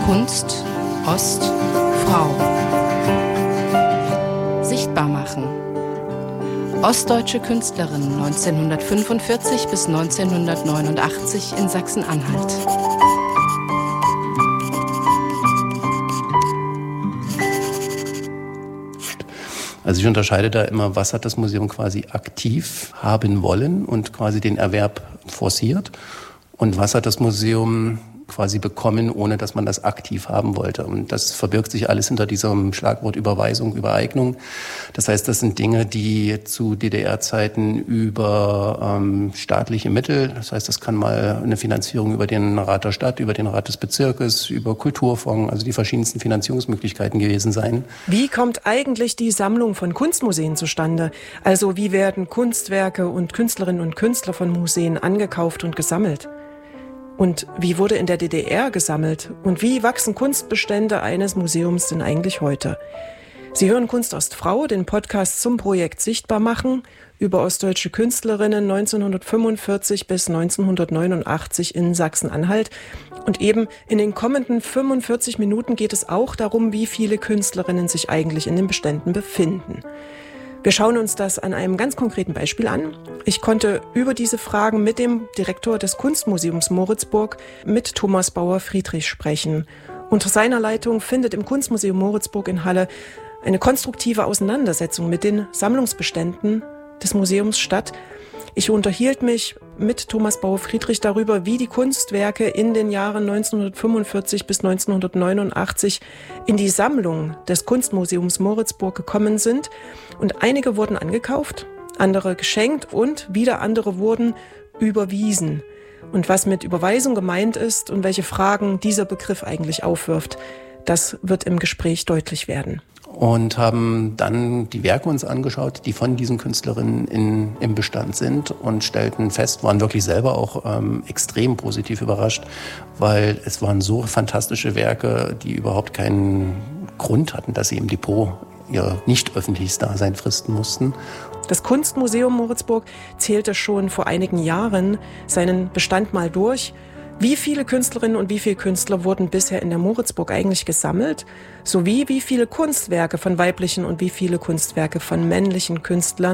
Kunst, Ost, Frau. Sichtbar machen. Ostdeutsche Künstlerin 1945 bis 1989 in Sachsen-Anhalt. Also ich unterscheide da immer, was hat das Museum quasi aktiv haben wollen und quasi den Erwerb forciert und was hat das Museum quasi bekommen, ohne dass man das aktiv haben wollte. Und das verbirgt sich alles hinter diesem Schlagwort Überweisung, Übereignung. Das heißt, das sind Dinge, die zu DDR-Zeiten über staatliche Mittel, das heißt, das kann mal eine Finanzierung über den Rat der Stadt, über den Rat des Bezirkes, über Kulturfonds, also die verschiedensten Finanzierungsmöglichkeiten gewesen sein. Wie kommt eigentlich die Sammlung von Kunstmuseen zustande? Also wie werden Kunstwerke und Künstlerinnen und Künstler von Museen angekauft und gesammelt? Und wie wurde in der DDR gesammelt? Und wie wachsen Kunstbestände eines Museums denn eigentlich heute? Sie hören Kunst Ostfrau, den Podcast zum Projekt Sichtbar machen über ostdeutsche Künstlerinnen 1945 bis 1989 in Sachsen-Anhalt. Und eben in den kommenden 45 Minuten geht es auch darum, wie viele Künstlerinnen sich eigentlich in den Beständen befinden. Wir schauen uns das an einem ganz konkreten Beispiel an. Ich konnte über diese Fragen mit dem Direktor des Kunstmuseums Moritzburg, mit Thomas Bauer-Friedrich, sprechen. Unter seiner Leitung findet im Kunstmuseum Moritzburg in Halle eine konstruktive Auseinandersetzung mit den Sammlungsbeständen des Museums statt. Ich unterhielt mich mit Thomas Bauer-Friedrich darüber, wie die Kunstwerke in den Jahren 1945 bis 1989 in die Sammlung des Kunstmuseums Moritzburg gekommen sind. Und einige wurden angekauft, andere geschenkt und wieder andere wurden überwiesen. Und was mit Überweisung gemeint ist und welche Fragen dieser Begriff eigentlich aufwirft, das wird im Gespräch deutlich werden. Und haben dann die Werke uns angeschaut, die von diesen Künstlerinnen im Bestand sind und stellten fest, waren wirklich selber auch extrem positiv überrascht, weil es waren so fantastische Werke, die überhaupt keinen Grund hatten, dass sie im Depot ihr nicht öffentliches Dasein fristen mussten. Das Kunstmuseum Moritzburg zählte schon vor einigen Jahren seinen Bestand mal durch. Wie viele Künstlerinnen und wie viele Künstler wurden bisher in der Moritzburg eigentlich gesammelt? Sowie wie viele Kunstwerke von weiblichen und wie viele Kunstwerke von männlichen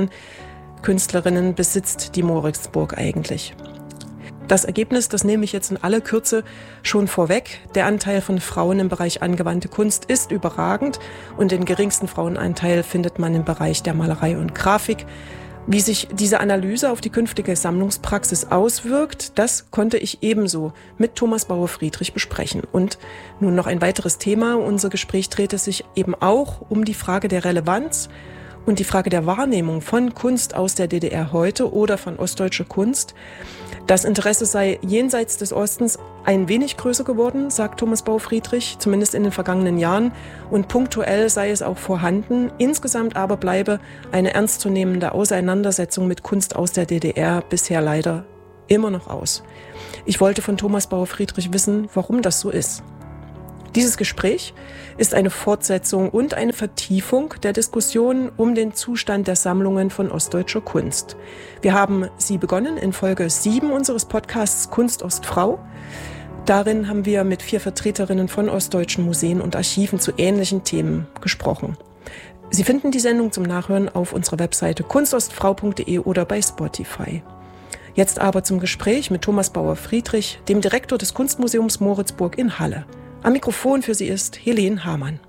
Künstlerinnen besitzt die Moritzburg eigentlich? Das Ergebnis, das nehme ich jetzt in aller Kürze schon vorweg. Der Anteil von Frauen im Bereich angewandte Kunst ist überragend und den geringsten Frauenanteil findet man im Bereich der Malerei und Grafik. Wie sich diese Analyse auf die künftige Sammlungspraxis auswirkt, das konnte ich ebenso mit Thomas Bauer-Friedrich besprechen. Und nun noch ein weiteres Thema. Unser Gespräch drehte sich eben auch um die Frage der Relevanz und die Frage der Wahrnehmung von Kunst aus der DDR heute oder von ostdeutscher Kunst. Das Interesse sei jenseits des Ostens ein wenig größer geworden, sagt Thomas Bauer-Friedrich, zumindest in den vergangenen Jahren. Und punktuell sei es auch vorhanden. Insgesamt aber bleibe eine ernstzunehmende Auseinandersetzung mit Kunst aus der DDR bisher leider immer noch aus. Ich wollte von Thomas Bauer-Friedrich wissen, warum das so ist. Dieses Gespräch ist eine Fortsetzung und eine Vertiefung der Diskussion um den Zustand der Sammlungen von ostdeutscher Kunst. Wir haben sie begonnen in Folge 7 unseres Podcasts Kunst Ostfrau. Darin haben wir mit 4 Vertreterinnen von ostdeutschen Museen und Archiven zu ähnlichen Themen gesprochen. Sie finden die Sendung zum Nachhören auf unserer Webseite kunstostfrau.de oder bei Spotify. Jetzt aber zum Gespräch mit Thomas Bauer-Friedrich, dem Direktor des Kunstmuseums Moritzburg in Halle. Am Mikrofon für Sie ist Helene Hamann.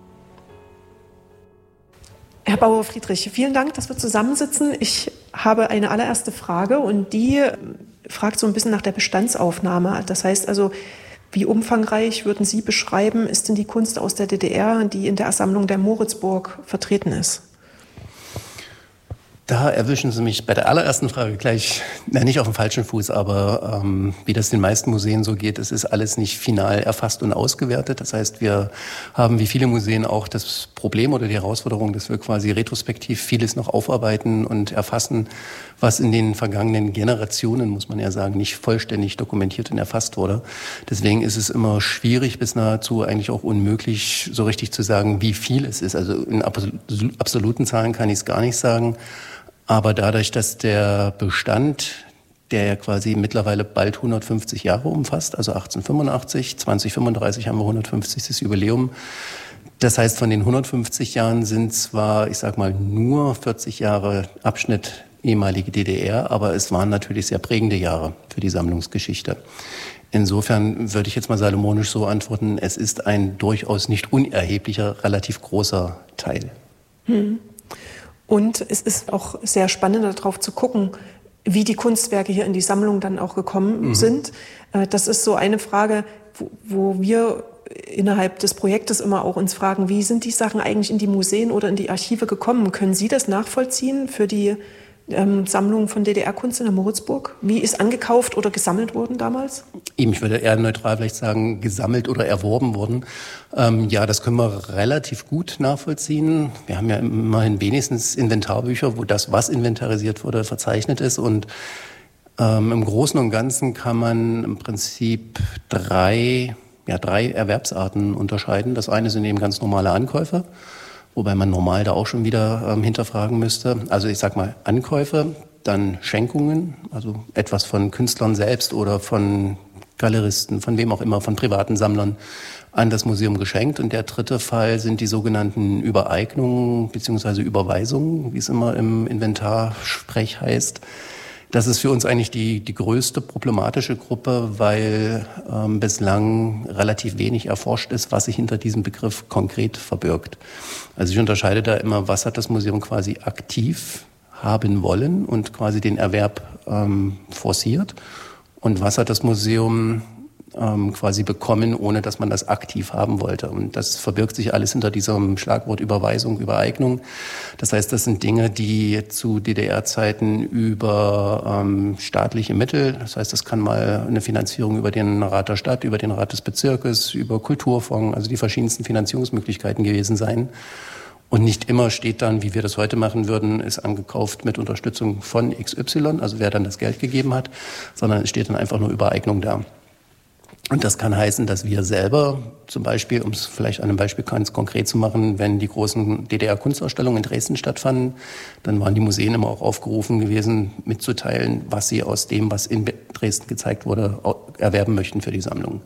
Herr Bauer-Friedrich, vielen Dank, dass wir zusammensitzen. Ich habe eine allererste Frage und die fragt so ein bisschen nach der Bestandsaufnahme. Das heißt also, wie umfangreich würden Sie beschreiben, ist denn die Kunst aus der DDR, die in der Sammlung der Moritzburg vertreten ist? Da erwischen Sie mich bei der allerersten Frage gleich, nicht auf dem falschen Fuß, aber wie das den meisten Museen so geht, es ist alles nicht final erfasst und ausgewertet. Das heißt, wir haben wie viele Museen auch das Problem oder die Herausforderung, dass wir quasi retrospektiv vieles noch aufarbeiten und erfassen, was in den vergangenen Generationen, muss man ja sagen, nicht vollständig dokumentiert und erfasst wurde. Deswegen ist es immer schwierig bis nahezu eigentlich auch unmöglich, so richtig zu sagen, wie viel es ist. Also in absoluten Zahlen kann ich es gar nicht sagen. Aber dadurch, dass der Bestand der ja quasi mittlerweile bald 150 Jahre umfasst, also 1885, 2035 haben wir 150. Jubiläum. Das heißt, von den 150 Jahren sind zwar, ich sag mal, nur 40 Jahre Abschnitt ehemalige DDR, aber es waren natürlich sehr prägende Jahre für die Sammlungsgeschichte. Insofern würde ich jetzt mal salomonisch so antworten, es ist ein durchaus nicht unerheblicher, relativ großer Teil. Und es ist auch sehr spannend, darauf zu gucken, wie die Kunstwerke hier in die Sammlung dann auch gekommen sind. Das ist so eine Frage, wo wir innerhalb des Projektes immer auch uns fragen, wie sind die Sachen eigentlich in die Museen oder in die Archive gekommen? Können Sie das nachvollziehen für die Sammlung von DDR-Kunst in der Moritzburg? Wie ist angekauft oder gesammelt worden damals? Ich würde eher neutral vielleicht sagen, gesammelt oder erworben worden. Ja, das können wir relativ gut nachvollziehen. Wir haben ja immerhin wenigstens Inventarbücher, wo das, was inventarisiert wurde, verzeichnet ist. Und im Großen und Ganzen kann man im Prinzip drei Erwerbsarten unterscheiden. Das eine sind eben ganz normale Ankäufe, wobei man normal da auch schon wieder hinterfragen müsste. Also ich sag mal Ankäufe, dann Schenkungen, also etwas von Künstlern selbst oder von Galeristen, von wem auch immer, von privaten Sammlern an das Museum geschenkt. Und der dritte Fall sind die sogenannten Übereignungen bzw. Überweisungen, wie es immer im Inventarsprech heißt. Das ist für uns eigentlich die größte problematische Gruppe, weil bislang relativ wenig erforscht ist, was sich hinter diesem Begriff konkret verbirgt. Also ich unterscheide da immer, was hat das Museum quasi aktiv haben wollen und quasi den Erwerb forciert und was hat das Museum quasi bekommen, ohne dass man das aktiv haben wollte. Und das verbirgt sich alles hinter diesem Schlagwort Überweisung, Übereignung. Das heißt, das sind Dinge, die zu DDR-Zeiten über staatliche Mittel, das heißt, das kann mal eine Finanzierung über den Rat der Stadt, über den Rat des Bezirkes, über Kulturfonds, also die verschiedensten Finanzierungsmöglichkeiten gewesen sein. Und nicht immer steht dann, wie wir das heute machen würden, ist angekauft mit Unterstützung von XY, also wer dann das Geld gegeben hat, sondern es steht dann einfach nur Übereignung da. Und das kann heißen, dass wir selber zum Beispiel, um es vielleicht an einem Beispiel ganz konkret zu machen, wenn die großen DDR-Kunstausstellungen in Dresden stattfanden, dann waren die Museen immer auch aufgerufen gewesen, mitzuteilen, was sie aus dem, was in Dresden gezeigt wurde, erwerben möchten für die Sammlung.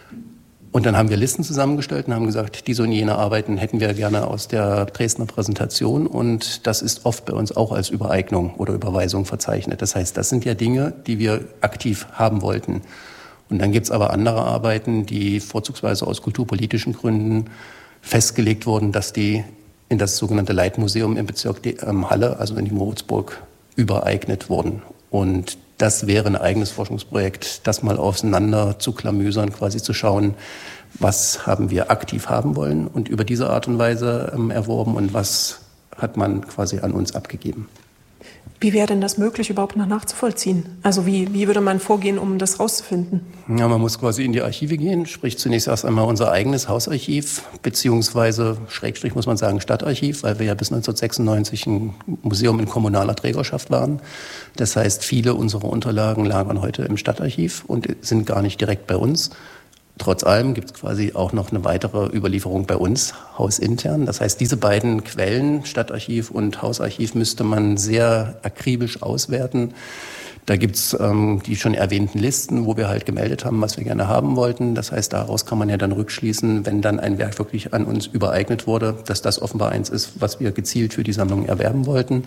Und dann haben wir Listen zusammengestellt und haben gesagt, diese und jene Arbeiten hätten wir gerne aus der Dresdner Präsentation. Und das ist oft bei uns auch als Übereignung oder Überweisung verzeichnet. Das heißt, das sind ja Dinge, die wir aktiv haben wollten. Und dann gibt's aber andere Arbeiten, die vorzugsweise aus kulturpolitischen Gründen festgelegt wurden, dass die in das sogenannte Leitmuseum im Bezirk Halle, also in die Moritzburg, übereignet wurden. Und das wäre ein eigenes Forschungsprojekt, das mal auseinander zu klamüsern, quasi zu schauen, was haben wir aktiv haben wollen und über diese Art und Weise erworben und was hat man quasi an uns abgegeben. Wie wäre denn das möglich, überhaupt noch nachzuvollziehen? Also wie würde man vorgehen, um das rauszufinden? Ja, man muss quasi in die Archive gehen, sprich zunächst erst einmal unser eigenes Hausarchiv, beziehungsweise Schrägstrich muss man sagen Stadtarchiv, weil wir ja bis 1996 ein Museum in kommunaler Trägerschaft waren. Das heißt, viele unserer Unterlagen lagern heute im Stadtarchiv und sind gar nicht direkt bei uns. Trotz allem gibt es quasi auch noch eine weitere Überlieferung bei uns, hausintern. Das heißt, diese beiden Quellen, Stadtarchiv und Hausarchiv, müsste man sehr akribisch auswerten. Da gibt's die schon erwähnten Listen, wo wir halt gemeldet haben, was wir gerne haben wollten. Das heißt, daraus kann man ja dann rückschließen, wenn dann ein Werk wirklich an uns übereignet wurde, dass das offenbar eins ist, was wir gezielt für die Sammlung erwerben wollten.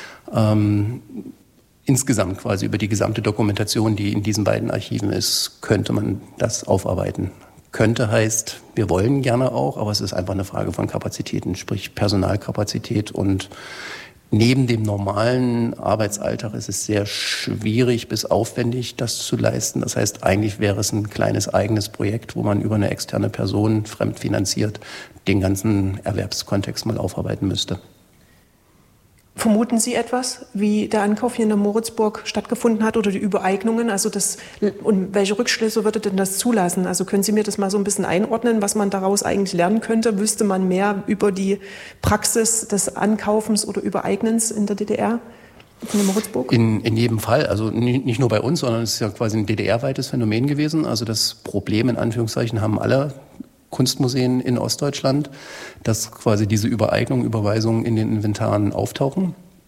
Insgesamt quasi über die gesamte Dokumentation, die in diesen beiden Archiven ist, könnte man das aufarbeiten. Könnte heißt, wir wollen gerne auch, aber es ist einfach eine Frage von Kapazitäten, sprich Personalkapazität. Und neben dem normalen Arbeitsalltag ist es sehr schwierig bis aufwendig, das zu leisten. Das heißt, eigentlich wäre es ein kleines eigenes Projekt, wo man über eine externe Person fremdfinanziert den ganzen Erwerbskontext mal aufarbeiten müsste. Vermuten Sie etwas, wie der Ankauf hier in der Moritzburg stattgefunden hat oder die Übereignungen? Also und welche Rückschlüsse würde denn das zulassen? Also können Sie mir das mal so ein bisschen einordnen, was man daraus eigentlich lernen könnte? Wüsste man mehr über die Praxis des Ankaufens oder Übereignens in der DDR? In der Moritzburg? In jedem Fall. Also nicht nur bei uns, sondern es ist ja quasi ein DDR-weites Phänomen gewesen. Also das Problem in Anführungszeichen haben alle Kunstmuseen in Ostdeutschland, dass quasi diese Übereignung, Überweisungen in den Inventaren auftauchen.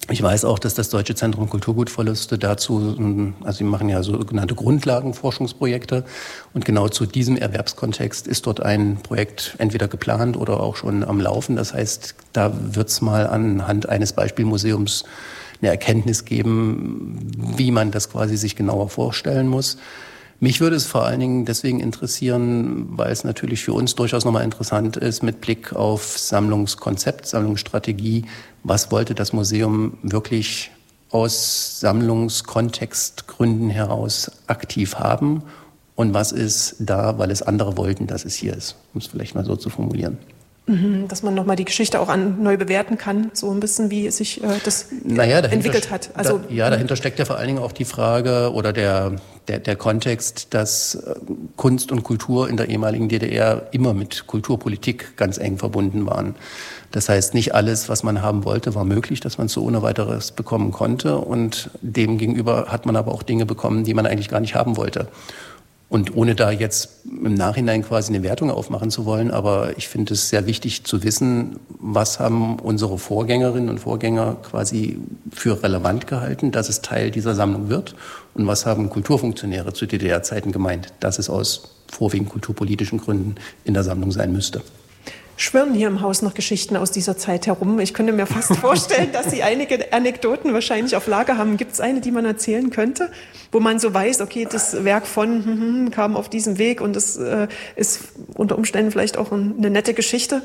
Ich weiß auch, dass das Deutsche Zentrum Kulturgutverluste dazu, also sie machen ja sogenannte Grundlagenforschungsprojekte und genau zu diesem Erwerbskontext ist dort ein Projekt entweder geplant oder auch schon am Laufen. Das heißt, da wird es mal anhand eines Beispielmuseums eine Erkenntnis geben, wie man das quasi sich genauer vorstellen muss. Mich würde es vor allen Dingen deswegen interessieren, weil es natürlich für uns durchaus nochmal interessant ist, mit Blick auf Sammlungskonzept, Sammlungsstrategie. Was wollte das Museum wirklich aus Sammlungskontextgründen heraus aktiv haben? Und was ist da, weil es andere wollten, dass es hier ist? Um es vielleicht mal so zu formulieren. Dass man nochmal die Geschichte auch neu bewerten kann, so ein bisschen, wie sich das entwickelt hat. Also, dahinter steckt ja vor allen Dingen auch die Frage oder der Kontext, dass Kunst und Kultur in der ehemaligen DDR immer mit Kulturpolitik ganz eng verbunden waren. Das heißt, nicht alles, was man haben wollte, war möglich, dass man es so ohne weiteres bekommen konnte. Und demgegenüber hat man aber auch Dinge bekommen, die man eigentlich gar nicht haben wollte. Und ohne da jetzt im Nachhinein quasi eine Wertung aufmachen zu wollen, aber ich finde es sehr wichtig zu wissen, was haben unsere Vorgängerinnen und Vorgänger quasi für relevant gehalten, dass es Teil dieser Sammlung wird und was haben Kulturfunktionäre zu DDR-Zeiten gemeint, dass es aus vorwiegend kulturpolitischen Gründen in der Sammlung sein müsste. Schwirren hier im Haus noch Geschichten aus dieser Zeit herum? Ich könnte mir fast vorstellen, dass Sie einige Anekdoten wahrscheinlich auf Lager haben. Gibt es eine, die man erzählen könnte, wo man so weiß, okay, das Werk von kam auf diesem Weg und es ist unter Umständen vielleicht auch eine nette Geschichte?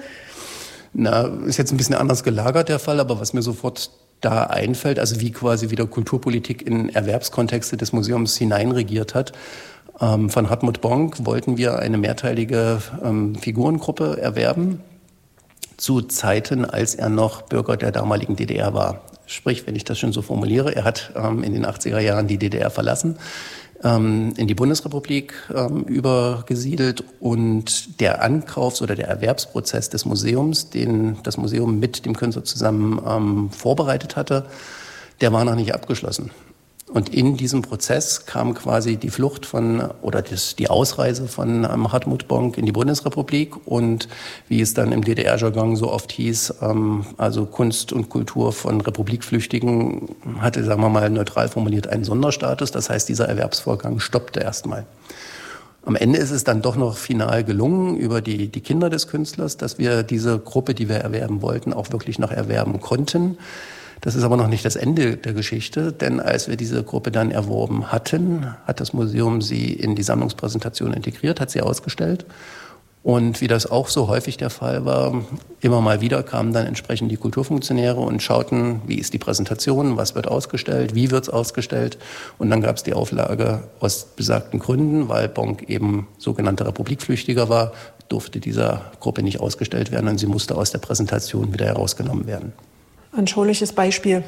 Ist jetzt ein bisschen anders gelagert der Fall, aber was mir sofort da einfällt, also wie quasi wieder Kulturpolitik in Erwerbskontexte des Museums hineinregiert hat. Von Hartmut Bonk wollten wir eine mehrteilige Figurengruppe erwerben, zu Zeiten, als er noch Bürger der damaligen DDR war. Sprich, wenn ich das schon so formuliere, er hat in den 80er Jahren die DDR verlassen, in die Bundesrepublik übergesiedelt und der Ankaufs- oder der Erwerbsprozess des Museums, den das Museum mit dem Künstler zusammen vorbereitet hatte, der war noch nicht abgeschlossen. Und in diesem Prozess kam quasi die Flucht die Ausreise von Hartmut Bonk in die Bundesrepublik und wie es dann im DDR-Jargon so oft hieß, also Kunst und Kultur von Republikflüchtigen hatte, sagen wir mal neutral formuliert, einen Sonderstatus. Das heißt, dieser Erwerbsvorgang stoppte erstmal. Am Ende ist es dann doch noch final gelungen über die Kinder des Künstlers, dass wir diese Gruppe, die wir erwerben wollten, auch wirklich noch erwerben konnten. Das ist aber noch nicht das Ende der Geschichte, denn als wir diese Gruppe dann erworben hatten, hat das Museum sie in die Sammlungspräsentation integriert, hat sie ausgestellt. Und wie das auch so häufig der Fall war, immer mal wieder kamen dann entsprechend die Kulturfunktionäre und schauten, wie ist die Präsentation, was wird ausgestellt, wie wird es ausgestellt. Und dann gab es die Auflage, aus besagten Gründen, weil Bonk eben sogenannter Republikflüchtiger war, durfte dieser Gruppe nicht ausgestellt werden und sie musste aus der Präsentation wieder herausgenommen werden. Anschauliches Beispiel,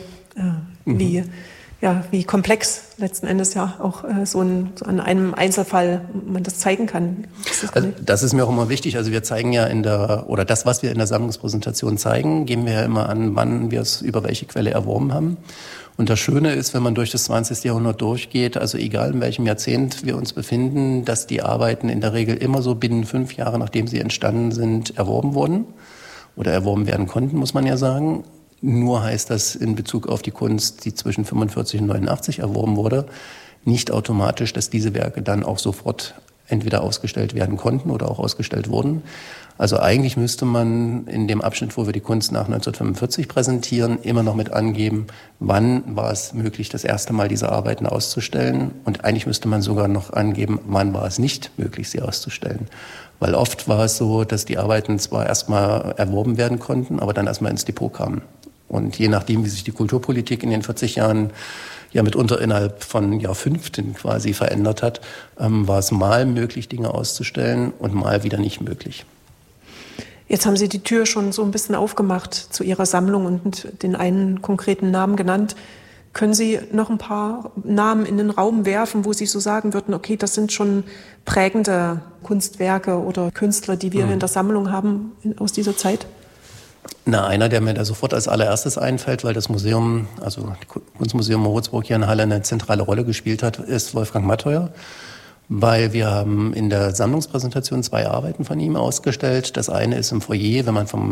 wie komplex letzten Endes ja auch an einem Einzelfall man das zeigen kann. Das ist mir auch immer wichtig. Also wir zeigen ja das, was wir in der Sammlungspräsentation zeigen, geben wir ja immer an, wann wir es über welche Quelle erworben haben. Und das Schöne ist, wenn man durch das 20. Jahrhundert durchgeht, also egal in welchem Jahrzehnt wir uns befinden, dass die Arbeiten in der Regel immer so binnen 5 Jahre, nachdem sie entstanden sind, erworben wurden oder erworben werden konnten, muss man ja sagen. Nur heißt das in Bezug auf die Kunst, die zwischen 45 und 89 erworben wurde, nicht automatisch, dass diese Werke dann auch sofort entweder ausgestellt werden konnten oder auch ausgestellt wurden. Also eigentlich müsste man in dem Abschnitt, wo wir die Kunst nach 1945 präsentieren, immer noch mit angeben, wann war es möglich, das erste Mal diese Arbeiten auszustellen. Und eigentlich müsste man sogar noch angeben, wann war es nicht möglich, sie auszustellen. Weil oft war es so, dass die Arbeiten zwar erstmal erworben werden konnten, aber dann erstmal ins Depot kamen. Und je nachdem, wie sich die Kulturpolitik in den 40 Jahren ja mitunter innerhalb von Jahrfünften quasi verändert hat, war es mal möglich, Dinge auszustellen und mal wieder nicht möglich. Jetzt haben Sie die Tür schon so ein bisschen aufgemacht zu Ihrer Sammlung und den einen konkreten Namen genannt. Können Sie noch ein paar Namen in den Raum werfen, wo Sie so sagen würden, okay, das sind schon prägende Kunstwerke oder Künstler, die wir in der Sammlung haben aus dieser Zeit? Einer, der mir da sofort als allererstes einfällt, weil das Museum, also das Kunstmuseum Moritzburg hier in Halle eine zentrale Rolle gespielt hat, ist Wolfgang Matteuer. Weil wir haben in der Sammlungspräsentation 2 Arbeiten von ihm ausgestellt. Das eine ist im Foyer, wenn man vom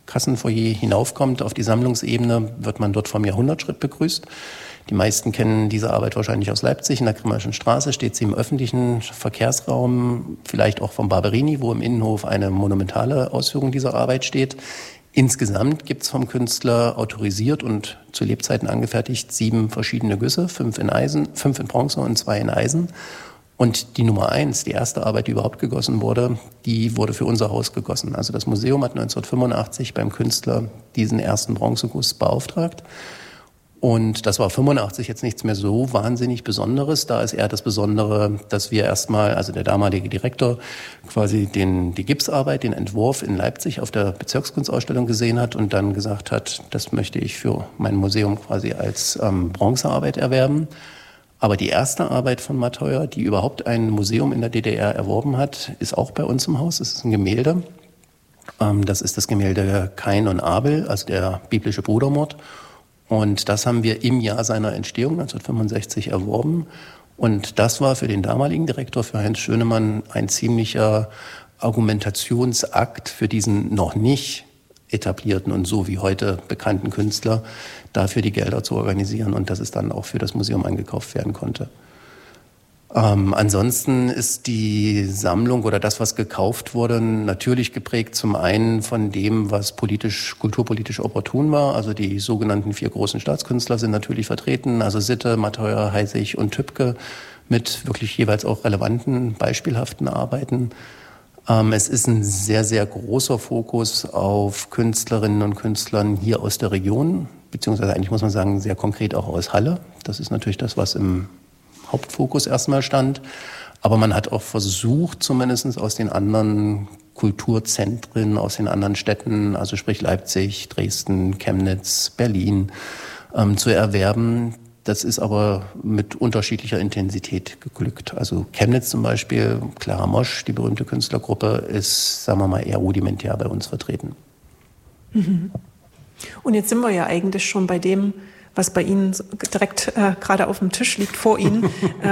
Kassenfoyer hinaufkommt auf die Sammlungsebene, wird man dort vom Jahrhundertschritt begrüßt. Die meisten kennen diese Arbeit wahrscheinlich aus Leipzig. In der Grimmerschen Straße steht sie im öffentlichen Verkehrsraum, vielleicht auch vom Barberini, wo im Innenhof eine monumentale Ausführung dieser Arbeit steht. Insgesamt gibt es vom Künstler autorisiert und zu Lebzeiten angefertigt 7 verschiedene Güsse, 5 in Bronze und 2 in Eisen. Und die Nummer 1, die erste Arbeit, die überhaupt gegossen wurde, die wurde für unser Haus gegossen. Also das Museum hat 1985 beim Künstler diesen ersten Bronzeguss beauftragt. Und das war 85 jetzt nichts mehr so wahnsinnig Besonderes. Da ist eher das Besondere, dass wir erstmal, also der damalige Direktor, quasi die Gipsarbeit, den Entwurf in Leipzig auf der Bezirkskunstausstellung gesehen hat und dann gesagt hat, das möchte ich für mein Museum quasi als Bronzearbeit erwerben. Aber die erste Arbeit von Matheuer, die überhaupt ein Museum in der DDR erworben hat, ist auch bei uns im Haus. Es ist ein Gemälde. Das ist das Gemälde Kain und Abel, also der biblische Brudermord. Und das haben wir im Jahr seiner Entstehung 1965 erworben. Und das war für den damaligen Direktor, für Heinz Schönemann, ein ziemlicher Argumentationsakt für diesen noch nicht etablierten und so wie heute bekannten Künstler, dafür die Gelder zu organisieren und dass es dann auch für das Museum eingekauft werden konnte. Ansonsten ist die Sammlung oder das, was gekauft wurde, natürlich geprägt zum einen von dem, was kulturpolitisch opportun war. Also die sogenannten 4 großen Staatskünstler sind natürlich vertreten, also Sitte, Matheuer, Heisig und Tübke mit wirklich jeweils auch relevanten, beispielhaften Arbeiten. Es ist ein sehr, sehr großer Fokus auf Künstlerinnen und Künstlern hier aus der Region, beziehungsweise eigentlich muss man sagen, sehr konkret auch aus Halle. Das ist natürlich das, was im Hauptfokus erstmal stand. Aber man hat auch versucht, zumindest aus den anderen Kulturzentren, aus den anderen Städten, also sprich Leipzig, Dresden, Chemnitz, Berlin, zu erwerben. Das ist aber mit unterschiedlicher Intensität geglückt. Also Chemnitz zum Beispiel, Clara Mosch, die berühmte Künstlergruppe, ist, sagen wir mal, eher rudimentär bei uns vertreten. Mhm. Und jetzt sind wir ja eigentlich schon bei dem, was bei Ihnen direkt gerade auf dem Tisch liegt, vor Ihnen.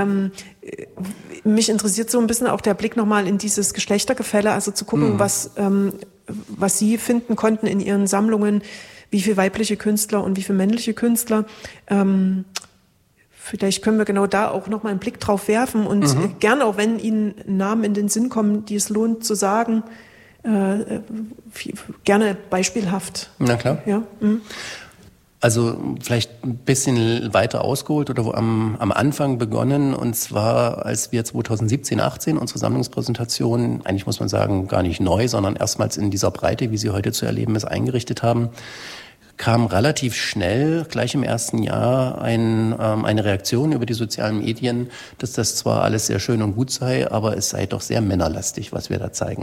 Mich interessiert so ein bisschen auch der Blick nochmal in dieses Geschlechtergefälle, also zu gucken, was Sie finden konnten in Ihren Sammlungen, wie viele weibliche Künstler und wie viele männliche Künstler. Vielleicht können wir genau da auch nochmal einen Blick drauf werfen und gerne auch, wenn Ihnen Namen in den Sinn kommen, die es lohnt zu sagen, gerne beispielhaft. Na klar. Ja. Also vielleicht ein bisschen weiter ausgeholt oder am Anfang begonnen. Und zwar, als wir 2017, 18 unsere Sammlungspräsentation, eigentlich muss man sagen, gar nicht neu, sondern erstmals in dieser Breite, wie sie heute zu erleben ist, eingerichtet haben, kam relativ schnell, gleich im ersten Jahr, eine Reaktion über die sozialen Medien, dass das zwar alles sehr schön und gut sei, aber es sei doch sehr männerlastig, was wir da zeigen.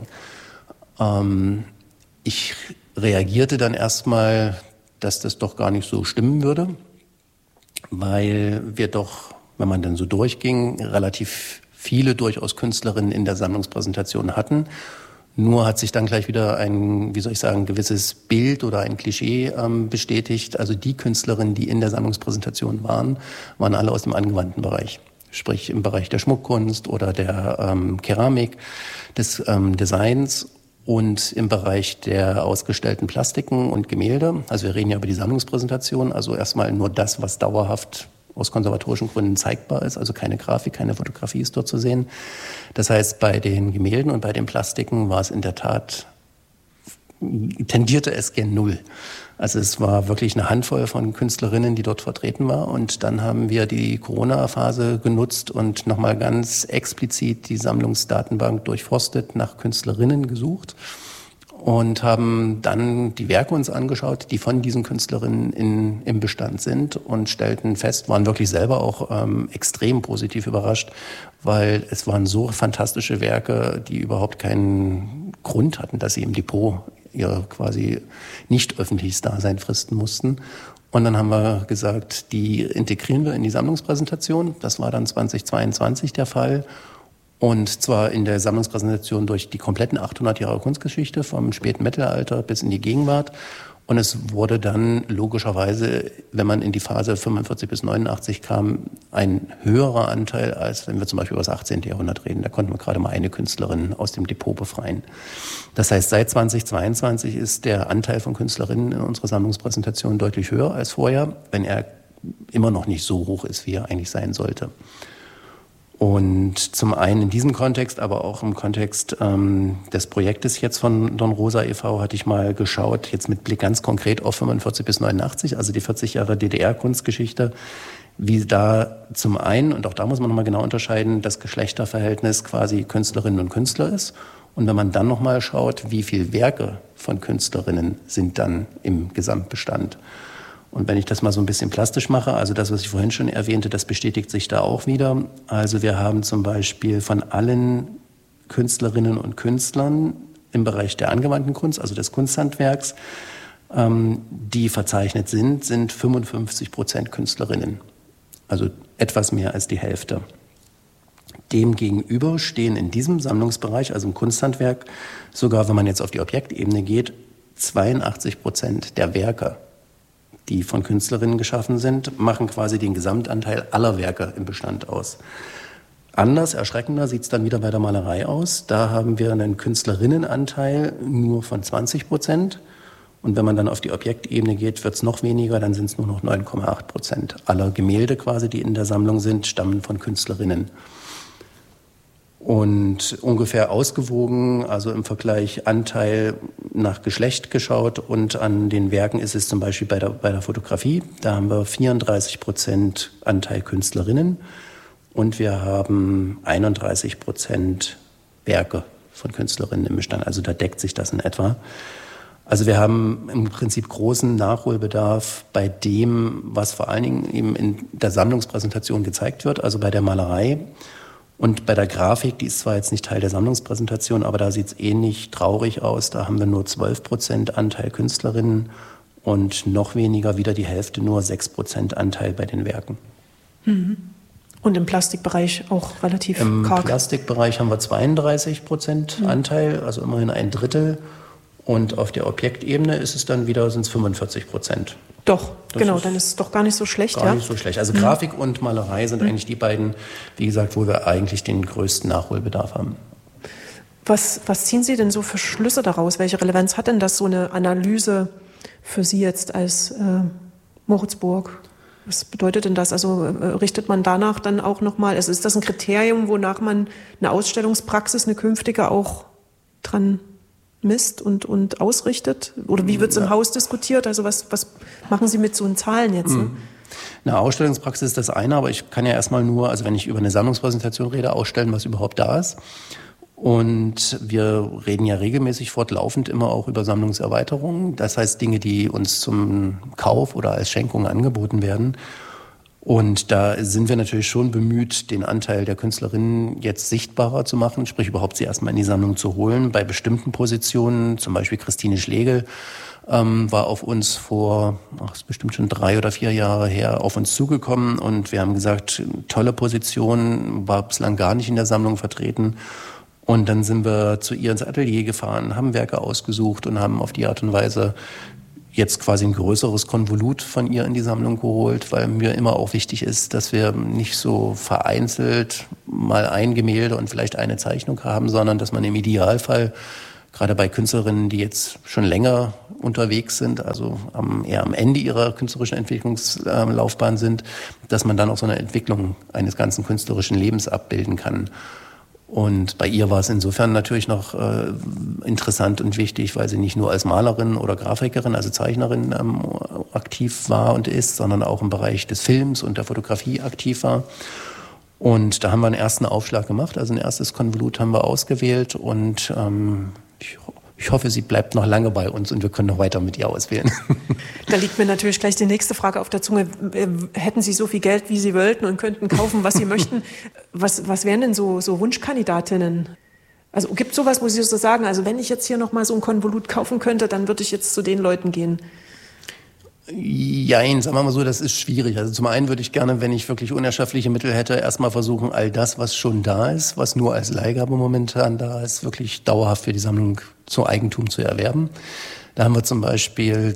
Ich reagierte dann erstmal, dass das doch gar nicht so stimmen würde, weil wir doch, wenn man dann so durchging, relativ viele durchaus Künstlerinnen in der Sammlungspräsentation hatten. Nur hat sich dann gleich wieder ein, gewisses Bild oder ein Klischee bestätigt. Also die Künstlerinnen, die in der Sammlungspräsentation waren alle aus dem angewandten Bereich. Sprich im Bereich der Schmuckkunst oder der Keramik, des Designs. Und im Bereich der ausgestellten Plastiken und Gemälde, also wir reden ja über die Sammlungspräsentation, also erstmal nur das, was dauerhaft aus konservatorischen Gründen zeigbar ist, also keine Grafik, keine Fotografie ist dort zu sehen. Das heißt, bei den Gemälden und bei den Plastiken war es in der Tat, tendierte es gen Null. Also es war wirklich eine Handvoll von Künstlerinnen, die dort vertreten war. Und dann haben wir die Corona-Phase genutzt und nochmal ganz explizit die Sammlungsdatenbank durchforstet, nach Künstlerinnen gesucht und haben dann die Werke uns angeschaut, die von diesen Künstlerinnen im Bestand sind und stellten fest, waren wirklich selber auch extrem positiv überrascht, weil es waren so fantastische Werke, die überhaupt keinen Grund hatten, dass sie im Depot ihr quasi nicht öffentliches Dasein fristen mussten. Und dann haben wir gesagt, die integrieren wir in die Sammlungspräsentation. Das war dann 2022 der Fall. Und zwar in der Sammlungspräsentation durch die kompletten 800 Jahre Kunstgeschichte vom späten Mittelalter bis in die Gegenwart. Und es wurde dann logischerweise, wenn man in die Phase 45 bis 89 kam, ein höherer Anteil, als wenn wir zum Beispiel über das 18. Jahrhundert reden. Da konnten wir gerade mal eine Künstlerin aus dem Depot befreien. Das heißt, seit 2022 ist der Anteil von Künstlerinnen in unserer Sammlungspräsentation deutlich höher als vorher, wenn er immer noch nicht so hoch ist, wie er eigentlich sein sollte. Und zum einen in diesem Kontext, aber auch im Kontext des Projektes jetzt von Don Rosa e.V. hatte ich mal geschaut, jetzt mit Blick ganz konkret auf 45 bis 89, also die 40 Jahre DDR-Kunstgeschichte, wie da zum einen, und auch da muss man nochmal genau unterscheiden, das Geschlechterverhältnis quasi Künstlerinnen und Künstler ist. Und wenn man dann nochmal schaut, wie viele Werke von Künstlerinnen sind dann im Gesamtbestand. Und wenn ich das mal so ein bisschen plastisch mache, also das, was ich vorhin schon erwähnte, das bestätigt sich da auch wieder. Also wir haben zum Beispiel von allen Künstlerinnen und Künstlern im Bereich der angewandten Kunst, also des Kunsthandwerks, die verzeichnet sind 55% Künstlerinnen. Also etwas mehr als die Hälfte. Demgegenüber stehen in diesem Sammlungsbereich, also im Kunsthandwerk, sogar wenn man jetzt auf die Objektebene geht, 82% der Werke, die von Künstlerinnen geschaffen sind, machen quasi den Gesamtanteil aller Werke im Bestand aus. Anders, erschreckender sieht es dann wieder bei der Malerei aus. Da haben wir einen Künstlerinnenanteil nur von 20%. Und wenn man dann auf die Objektebene geht, wird es noch weniger, dann sind es nur noch 9,8%. Aller Gemälde quasi, die in der Sammlung sind, stammen von Künstlerinnen. Und ungefähr ausgewogen, also im Vergleich Anteil nach Geschlecht geschaut und an den Werken ist es zum Beispiel bei der Fotografie. Da haben wir 34% Anteil Künstlerinnen und wir haben 31% Werke von Künstlerinnen im Bestand. Also da deckt sich das in etwa. Also wir haben im Prinzip großen Nachholbedarf bei dem, was vor allen Dingen eben in der Sammlungspräsentation gezeigt wird, also bei der Malerei. Und bei der Grafik, die ist zwar jetzt nicht Teil der Sammlungspräsentation, aber da sieht es ähnlich traurig aus. Da haben wir nur 12% Anteil Künstlerinnen und noch weniger, wieder die Hälfte, nur 6% Anteil bei den Werken. Und im Plastikbereich auch relativ karg? Im Plastikbereich haben wir 32% Anteil, also immerhin ein Drittel. Und auf der Objektebene ist es dann wieder, sind es 45%. Doch, das genau, dann ist es doch gar nicht so schlecht. Gar nicht so schlecht. Also Grafik und Malerei sind eigentlich die beiden, wie gesagt, wo wir eigentlich den größten Nachholbedarf haben. Was ziehen Sie denn so für Schlüsse daraus? Welche Relevanz hat denn das, so eine Analyse für Sie jetzt als Moritzburg? Was bedeutet denn das? Also richtet man danach dann auch nochmal, also ist das ein Kriterium, wonach man eine Ausstellungspraxis, eine künftige auch dran misst und ausrichtet? Oder wie wird es im Haus diskutiert? Also was machen Sie mit so Zahlen jetzt? Ne? Eine Ausstellungspraxis ist das eine, aber ich kann ja erstmal nur, also wenn ich über eine Sammlungspräsentation rede, ausstellen, was überhaupt da ist. Und wir reden ja regelmäßig fortlaufend immer auch über Sammlungserweiterungen. Das heißt Dinge, die uns zum Kauf oder als Schenkung angeboten werden. Und da sind wir natürlich schon bemüht, den Anteil der Künstlerinnen jetzt sichtbarer zu machen, sprich überhaupt sie erstmal in die Sammlung zu holen. Bei bestimmten Positionen, zum Beispiel Christine Schlegel, war auf uns vor, ist bestimmt schon 3 oder 4 Jahre her, auf uns zugekommen und wir haben gesagt, tolle Position, war bislang gar nicht in der Sammlung vertreten. Und dann sind wir zu ihr ins Atelier gefahren, haben Werke ausgesucht und haben auf die Art und Weise jetzt quasi ein größeres Konvolut von ihr in die Sammlung geholt, weil mir immer auch wichtig ist, dass wir nicht so vereinzelt mal ein Gemälde und vielleicht eine Zeichnung haben, sondern dass man im Idealfall, gerade bei Künstlerinnen, die jetzt schon länger unterwegs sind, also eher am Ende ihrer künstlerischen Entwicklungslaufbahn sind, dass man dann auch so eine Entwicklung eines ganzen künstlerischen Lebens abbilden kann. Und bei ihr war es insofern natürlich noch interessant und wichtig, weil sie nicht nur als Malerin oder Grafikerin, also Zeichnerin aktiv war und ist, sondern auch im Bereich des Films und der Fotografie aktiv war. Und da haben wir einen ersten Aufschlag gemacht, also ein erstes Konvolut haben wir ausgewählt und ich hoffe, sie bleibt noch lange bei uns und wir können noch weiter mit ihr auswählen. Da liegt mir natürlich gleich die nächste Frage auf der Zunge. Hätten Sie so viel Geld, wie Sie wollten und könnten kaufen, was Sie möchten, was wären denn so Wunschkandidatinnen? Also gibt es sowas, wo Sie so sagen, also wenn ich jetzt hier nochmal so ein Konvolut kaufen könnte, dann würde ich jetzt zu den Leuten gehen? Jein, sagen wir mal so, das ist schwierig. Also zum einen würde ich gerne, wenn ich wirklich unerschöpfliche Mittel hätte, erstmal versuchen, all das, was schon da ist, was nur als Leihgabe momentan da ist, wirklich dauerhaft für die Sammlung zu Eigentum zu erwerben. Da haben wir zum Beispiel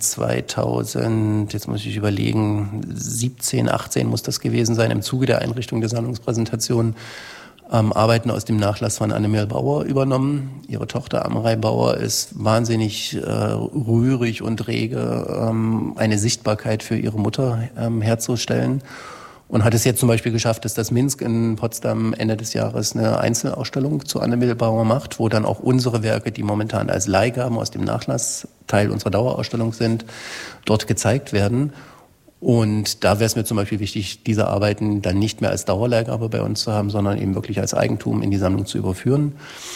2000, jetzt muss ich überlegen, 17, 18 muss das gewesen sein, im Zuge der Einrichtung der Sammlungspräsentation, Arbeiten aus dem Nachlass von Annemel Bauer übernommen. Ihre Tochter Amrei Bauer ist wahnsinnig rührig und rege, eine Sichtbarkeit für ihre Mutter herzustellen. Und hat es jetzt zum Beispiel geschafft, dass das Minsk in Potsdam Ende des Jahres eine Einzelausstellung zu Annemel Bauer macht, wo dann auch unsere Werke, die momentan als Leihgaben aus dem Nachlass Teil unserer Dauerausstellung sind, dort gezeigt werden. Und da wäre es mir zum Beispiel wichtig, diese Arbeiten dann nicht mehr als Dauerleihgabe bei uns zu haben, sondern eben wirklich als Eigentum in die Sammlung zu überführen.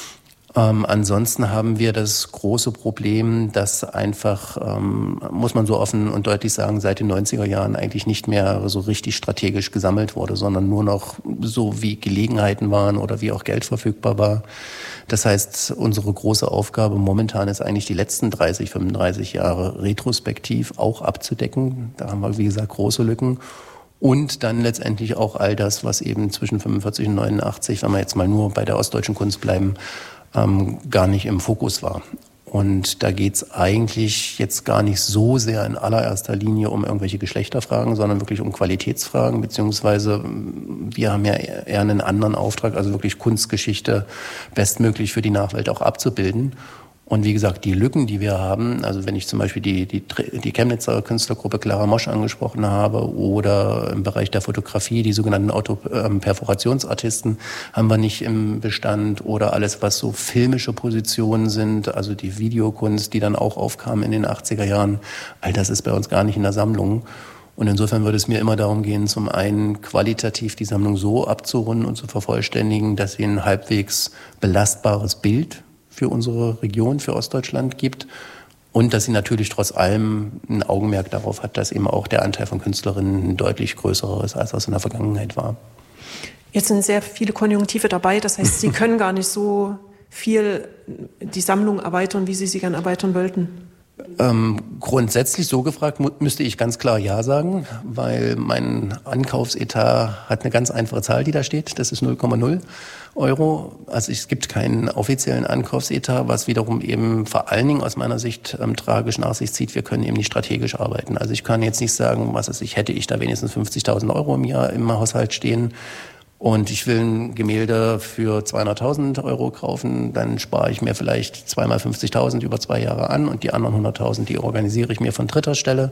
Ansonsten haben wir das große Problem, dass einfach, muss man so offen und deutlich sagen, seit den 90er Jahren eigentlich nicht mehr so richtig strategisch gesammelt wurde, sondern nur noch so wie Gelegenheiten waren oder wie auch Geld verfügbar war. Das heißt, unsere große Aufgabe momentan ist eigentlich die letzten 30, 35 Jahre retrospektiv auch abzudecken. Da haben wir, wie gesagt, große Lücken. Und dann letztendlich auch all das, was eben zwischen 45 und 89, wenn wir jetzt mal nur bei der ostdeutschen Kunst bleiben, gar nicht im Fokus war. Und da geht's eigentlich jetzt gar nicht so sehr in allererster Linie um irgendwelche Geschlechterfragen, sondern wirklich um Qualitätsfragen, beziehungsweise wir haben ja eher einen anderen Auftrag, also wirklich Kunstgeschichte bestmöglich für die Nachwelt auch abzubilden. Und wie gesagt, die Lücken, die wir haben, also wenn ich zum Beispiel die Chemnitzer Künstlergruppe Clara Mosch angesprochen habe oder im Bereich der Fotografie die sogenannten Perforationsartisten haben wir nicht im Bestand oder alles, was so filmische Positionen sind, also die Videokunst, die dann auch aufkam in den 80er Jahren, all das ist bei uns gar nicht in der Sammlung. Und insofern würde es mir immer darum gehen, zum einen qualitativ die Sammlung so abzurunden und zu vervollständigen, dass sie ein halbwegs belastbares Bild für unsere Region, für Ostdeutschland gibt und dass sie natürlich trotz allem ein Augenmerk darauf hat, dass eben auch der Anteil von Künstlerinnen ein deutlich größerer ist, als das in der Vergangenheit war. Jetzt sind sehr viele Konjunktive dabei, das heißt, Sie können gar nicht so viel die Sammlung erweitern, wie Sie sie gern erweitern wollten. Grundsätzlich so gefragt müsste ich ganz klar Ja sagen, weil mein Ankaufsetat hat eine ganz einfache Zahl, die da steht. Das ist 0,0 €. Also es gibt keinen offiziellen Ankaufsetat, was wiederum eben vor allen Dingen aus meiner Sicht tragisch nach sich zieht. Wir können eben nicht strategisch arbeiten. Also ich kann jetzt nicht sagen, hätte ich da wenigstens 50.000 € im Jahr im Haushalt stehen. Und ich will ein Gemälde für 200.000 € kaufen, dann spare ich mir vielleicht zweimal 50.000 über 2 Jahre an und die anderen 100.000, die organisiere ich mir von dritter Stelle.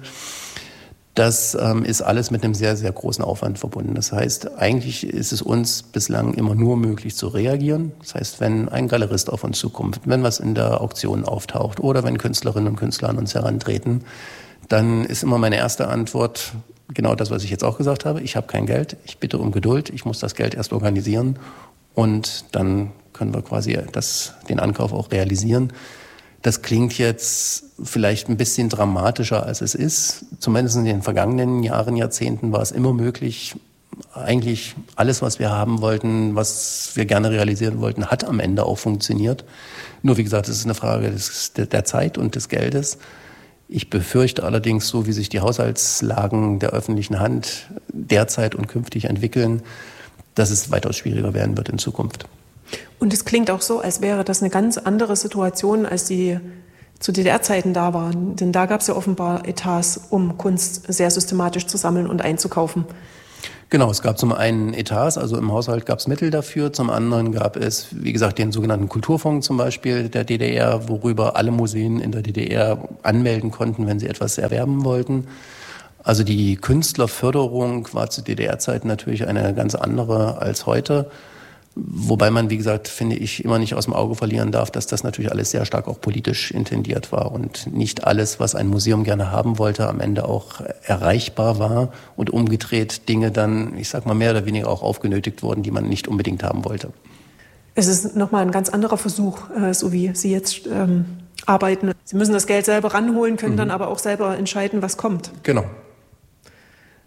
Das ist alles mit einem sehr, sehr großen Aufwand verbunden. Das heißt, eigentlich ist es uns bislang immer nur möglich zu reagieren. Das heißt, wenn ein Galerist auf uns zukommt, wenn was in der Auktion auftaucht oder wenn Künstlerinnen und Künstler an uns herantreten, dann ist immer meine erste Antwort genau das, was ich jetzt auch gesagt habe. Ich habe kein Geld, ich bitte um Geduld, ich muss das Geld erst organisieren und dann können wir quasi den Ankauf auch realisieren. Das klingt jetzt vielleicht ein bisschen dramatischer, als es ist. Zumindest in den vergangenen Jahren, Jahrzehnten war es immer möglich. Eigentlich alles, was wir haben wollten, was wir gerne realisieren wollten, hat am Ende auch funktioniert. Nur wie gesagt, es ist eine Frage der Zeit und des Geldes. Ich befürchte allerdings, so wie sich die Haushaltslagen der öffentlichen Hand derzeit und künftig entwickeln, dass es weitaus schwieriger werden wird in Zukunft. Und es klingt auch so, als wäre das eine ganz andere Situation, als die zu DDR-Zeiten da waren. Denn da gab es ja offenbar Etats, um Kunst sehr systematisch zu sammeln und einzukaufen. Genau, es gab zum einen Etats, also im Haushalt gab es Mittel dafür. Zum anderen gab es, wie gesagt, den sogenannten Kulturfonds zum Beispiel der DDR, worüber alle Museen in der DDR anmelden konnten, wenn sie etwas erwerben wollten. Also die Künstlerförderung war zu DDR-Zeiten natürlich eine ganz andere als heute. Wobei man, wie gesagt, finde ich, immer nicht aus dem Auge verlieren darf, dass das natürlich alles sehr stark auch politisch intendiert war und nicht alles, was ein Museum gerne haben wollte, am Ende auch erreichbar war und umgedreht Dinge dann, ich sag mal, mehr oder weniger auch aufgenötigt wurden, die man nicht unbedingt haben wollte. Es ist nochmal ein ganz anderer Versuch, so wie Sie jetzt arbeiten. Sie müssen das Geld selber ranholen, können dann aber auch selber entscheiden, was kommt. Genau.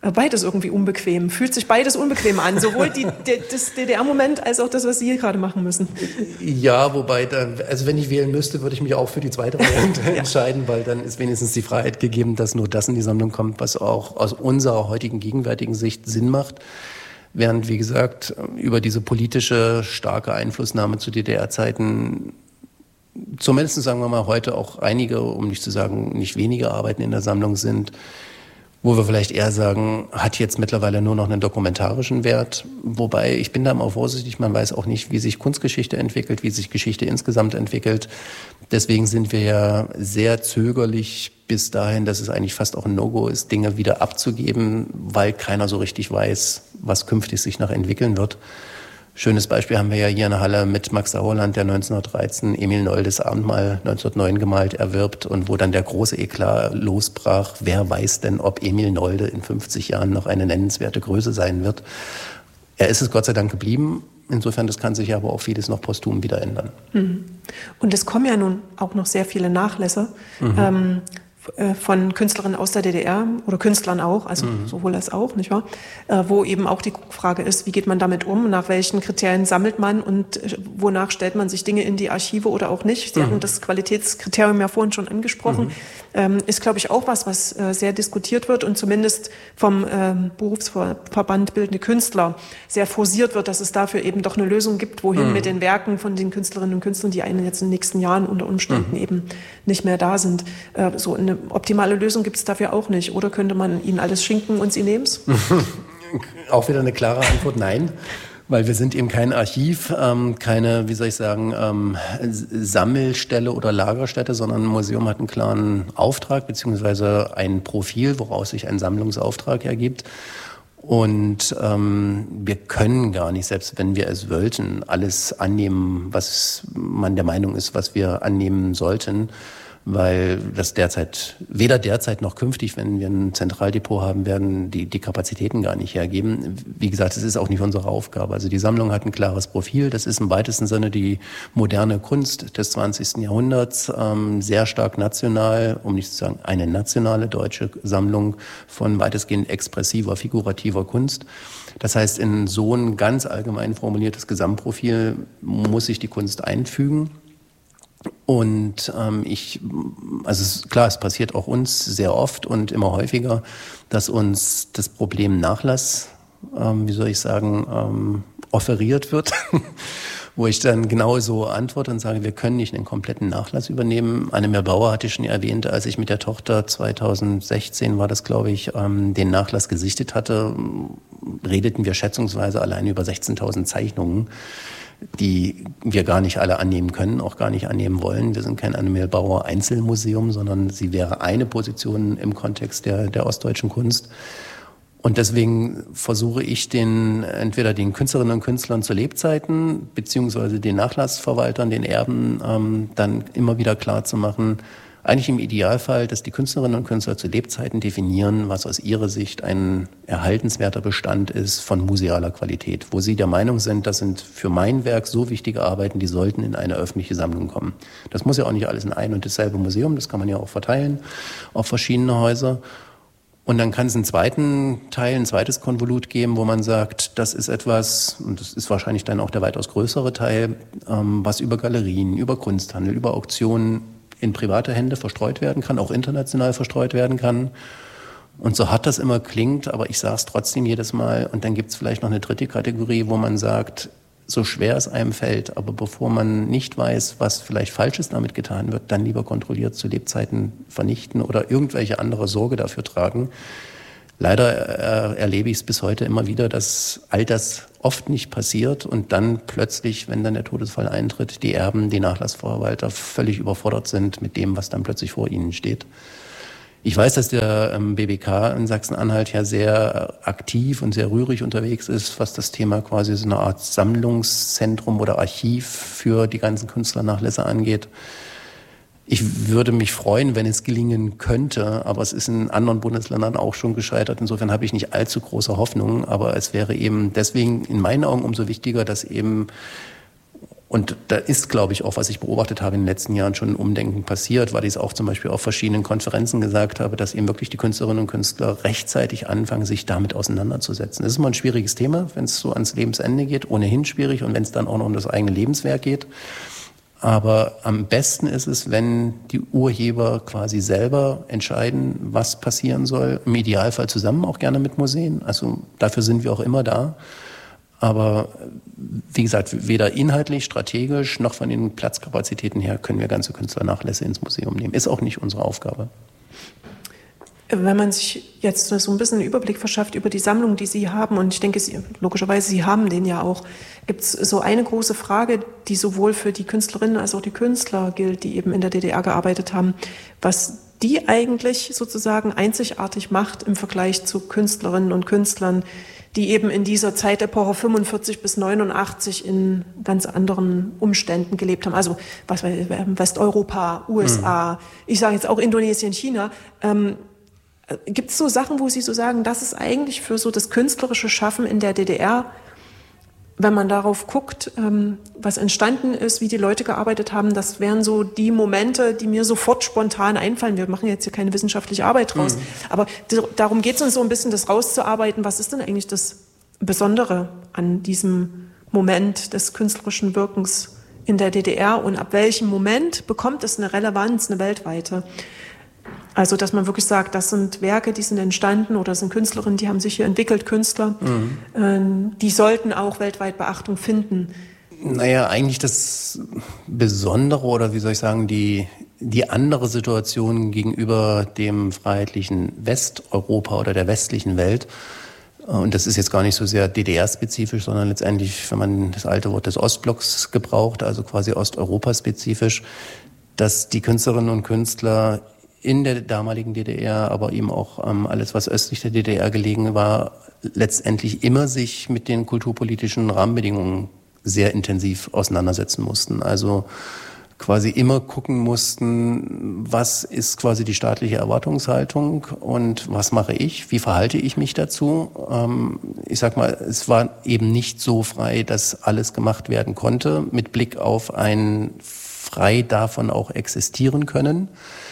beides irgendwie unbequem. Fühlt sich beides unbequem an, sowohl das DDR-Moment als auch das, was Sie hier gerade machen müssen. Ja, wobei, also wenn ich wählen müsste, würde ich mich auch für die zweite Variante entscheiden, weil dann ist wenigstens die Freiheit gegeben, dass nur das in die Sammlung kommt, was auch aus unserer heutigen gegenwärtigen Sicht Sinn macht. Während, wie gesagt, über diese politische starke Einflussnahme zu DDR-Zeiten zumindest, sagen wir mal, heute auch einige, um nicht zu sagen, nicht wenige Arbeiten in der Sammlung sind, wo wir vielleicht eher sagen, hat jetzt mittlerweile nur noch einen dokumentarischen Wert. Wobei, ich bin da immer vorsichtig, man weiß auch nicht, wie sich Kunstgeschichte entwickelt, wie sich Geschichte insgesamt entwickelt. Deswegen sind wir ja sehr zögerlich bis dahin, dass es eigentlich fast auch ein No-Go ist, Dinge wieder abzugeben, weil keiner so richtig weiß, was künftig sich noch entwickeln wird. Schönes Beispiel haben wir ja hier in der Halle mit Max Sauerland, der 1913 Emil Noldes Abendmahl 1909 gemalt erwirbt und wo dann der große Eklat losbrach. Wer weiß denn, ob Emil Nolde in 50 Jahren noch eine nennenswerte Größe sein wird? Er ist es Gott sei Dank geblieben. Insofern, das kann sich aber auch vieles noch posthum wieder ändern. Und es kommen ja nun auch noch sehr viele Nachlässe. Von Künstlerinnen aus der DDR oder Künstlern auch, also sowohl als auch, nicht wahr? Wo eben auch die Frage ist, wie geht man damit um, nach welchen Kriterien sammelt man und wonach stellt man sich Dinge in die Archive oder auch nicht. Sie hatten das Qualitätskriterium ja vorhin schon angesprochen. Ist, glaube ich, auch was sehr diskutiert wird und zumindest vom Berufsverband Bildende Künstler sehr forciert wird, dass es dafür eben doch eine Lösung gibt, wohin mit den Werken von den Künstlerinnen und Künstlern, die einen jetzt in den nächsten Jahren unter Umständen eben nicht mehr da sind. So eine optimale Lösung gibt es dafür auch nicht. Oder könnte man ihnen alles schinken und sie nehmen's? Auch wieder eine klare Antwort, nein. Weil wir sind eben kein Archiv, keine, wie soll ich sagen, Sammelstelle oder Lagerstätte, sondern ein Museum hat einen klaren Auftrag beziehungsweise ein Profil, woraus sich ein Sammlungsauftrag ergibt. Und wir können gar nicht, selbst wenn wir es wollten, alles annehmen, was man der Meinung ist, was wir annehmen sollten. Weil das weder derzeit noch künftig, wenn wir ein Zentraldepot haben werden, die Kapazitäten gar nicht hergeben. Wie gesagt, das ist auch nicht unsere Aufgabe. Also die Sammlung hat ein klares Profil. Das ist im weitesten Sinne die moderne Kunst des 20. Jahrhunderts, sehr stark national, um nicht zu sagen eine nationale deutsche Sammlung von weitestgehend expressiver, figurativer Kunst. Das heißt, in so ein ganz allgemein formuliertes Gesamtprofil muss sich die Kunst einfügen. Und es passiert auch uns sehr oft und immer häufiger, dass uns das Problem Nachlass, offeriert wird, wo ich dann genauso antworte und sage, wir können nicht einen kompletten Nachlass übernehmen. Annemir Bauer hatte ich schon erwähnt, als ich mit der Tochter 2016 war das, glaube ich, den Nachlass gesichtet hatte, redeten wir schätzungsweise alleine über 16.000 Zeichnungen, die wir gar nicht alle annehmen können, auch gar nicht annehmen wollen. Wir sind kein Annemir Bauer Einzelmuseum, sondern sie wäre eine Position im Kontext der ostdeutschen Kunst. Und deswegen versuche ich entweder den Künstlerinnen und Künstlern zu Lebzeiten, beziehungsweise den Nachlassverwaltern, den Erben, dann immer wieder klar zu machen, eigentlich im Idealfall, dass die Künstlerinnen und Künstler zu Lebzeiten definieren, was aus ihrer Sicht ein erhaltenswerter Bestand ist von musealer Qualität, wo sie der Meinung sind, das sind für mein Werk so wichtige Arbeiten, die sollten in eine öffentliche Sammlung kommen. Das muss ja auch nicht alles in ein und dasselbe Museum, das kann man ja auch verteilen auf verschiedene Häuser. Und dann kann es ein zweites Konvolut geben, wo man sagt, das ist etwas, und das ist wahrscheinlich dann auch der weitaus größere Teil, was über Galerien, über Kunsthandel, über Auktionen in private Hände verstreut werden kann, auch international verstreut werden kann. Und so hart das immer klingt, aber ich sage es trotzdem jedes Mal. Und dann gibt es vielleicht noch eine dritte Kategorie, wo man sagt, so schwer es einem fällt, aber bevor man nicht weiß, was vielleicht Falsches damit getan wird, dann lieber kontrolliert zu Lebzeiten vernichten oder irgendwelche andere Sorge dafür tragen. Leider erlebe ich es bis heute immer wieder, dass all das oft nicht passiert und dann plötzlich, wenn dann der Todesfall eintritt, die Erben, die Nachlassverwalter völlig überfordert sind mit dem, was dann plötzlich vor ihnen steht. Ich weiß, dass der BBK in Sachsen-Anhalt ja sehr aktiv und sehr rührig unterwegs ist, was das Thema quasi so eine Art Sammlungszentrum oder Archiv für die ganzen Künstlernachlässe angeht. Ich würde mich freuen, wenn es gelingen könnte, aber es ist in anderen Bundesländern auch schon gescheitert. Insofern habe ich nicht allzu große Hoffnung, aber es wäre eben deswegen in meinen Augen umso wichtiger, dass eben Und da ist, glaube ich, auch, was ich beobachtet habe in den letzten Jahren, schon ein Umdenken passiert, weil ich es auch zum Beispiel auf verschiedenen Konferenzen gesagt habe, dass eben wirklich die Künstlerinnen und Künstler rechtzeitig anfangen, sich damit auseinanderzusetzen. Das ist immer ein schwieriges Thema, wenn es so ans Lebensende geht, ohnehin schwierig, und wenn es dann auch noch um das eigene Lebenswerk geht. Aber am besten ist es, wenn die Urheber quasi selber entscheiden, was passieren soll. Im Idealfall zusammen, auch gerne mit Museen. Also dafür sind wir auch immer da. Aber wie gesagt, weder inhaltlich, strategisch noch von den Platzkapazitäten her können wir ganze Künstlernachlässe ins Museum nehmen. Ist auch nicht unsere Aufgabe. Wenn man sich jetzt so ein bisschen einen Überblick verschafft über die Sammlung, die Sie haben, und ich denke, logischerweise, Sie haben den ja auch, gibt es so eine große Frage, die sowohl für die Künstlerinnen als auch die Künstler gilt, die eben in der DDR gearbeitet haben, was die eigentlich sozusagen einzigartig macht im Vergleich zu Künstlerinnen und Künstlern, die eben in dieser Zeitepoche 45 bis 89 in ganz anderen Umständen gelebt haben. Also was Westeuropa, USA, ich sage jetzt auch Indonesien, China. Gibt es so Sachen, wo Sie so sagen, das ist eigentlich für so das künstlerische Schaffen in der DDR, wenn man darauf guckt, was entstanden ist, wie die Leute gearbeitet haben, das wären so die Momente, die mir sofort spontan einfallen. Wir machen jetzt hier keine wissenschaftliche Arbeit draus, aber darum geht es uns so ein bisschen, das rauszuarbeiten. Was ist denn eigentlich das Besondere an diesem Moment des künstlerischen Wirkens in der DDR und ab welchem Moment bekommt es eine Relevanz, eine weltweite? Also, dass man wirklich sagt, das sind Werke, die sind entstanden oder sind Künstlerinnen, die haben sich hier entwickelt, Künstler, die sollten auch weltweit Beachtung finden. Naja, eigentlich das Besondere oder wie soll ich sagen, die andere Situation gegenüber dem freiheitlichen Westeuropa oder der westlichen Welt. Und das ist jetzt gar nicht so sehr DDR-spezifisch, sondern letztendlich, wenn man das alte Wort des Ostblocks gebraucht, also quasi Osteuropa-spezifisch, dass die Künstlerinnen und Künstler in der damaligen DDR, aber eben auch alles, was östlich der DDR gelegen war, letztendlich immer sich mit den kulturpolitischen Rahmenbedingungen sehr intensiv auseinandersetzen mussten. Also quasi immer gucken mussten, was ist quasi die staatliche Erwartungshaltung und was mache ich, wie verhalte ich mich dazu. Ich sag mal, es war eben nicht so frei, dass alles gemacht werden konnte, mit Blick auf ein frei davon auch existieren können.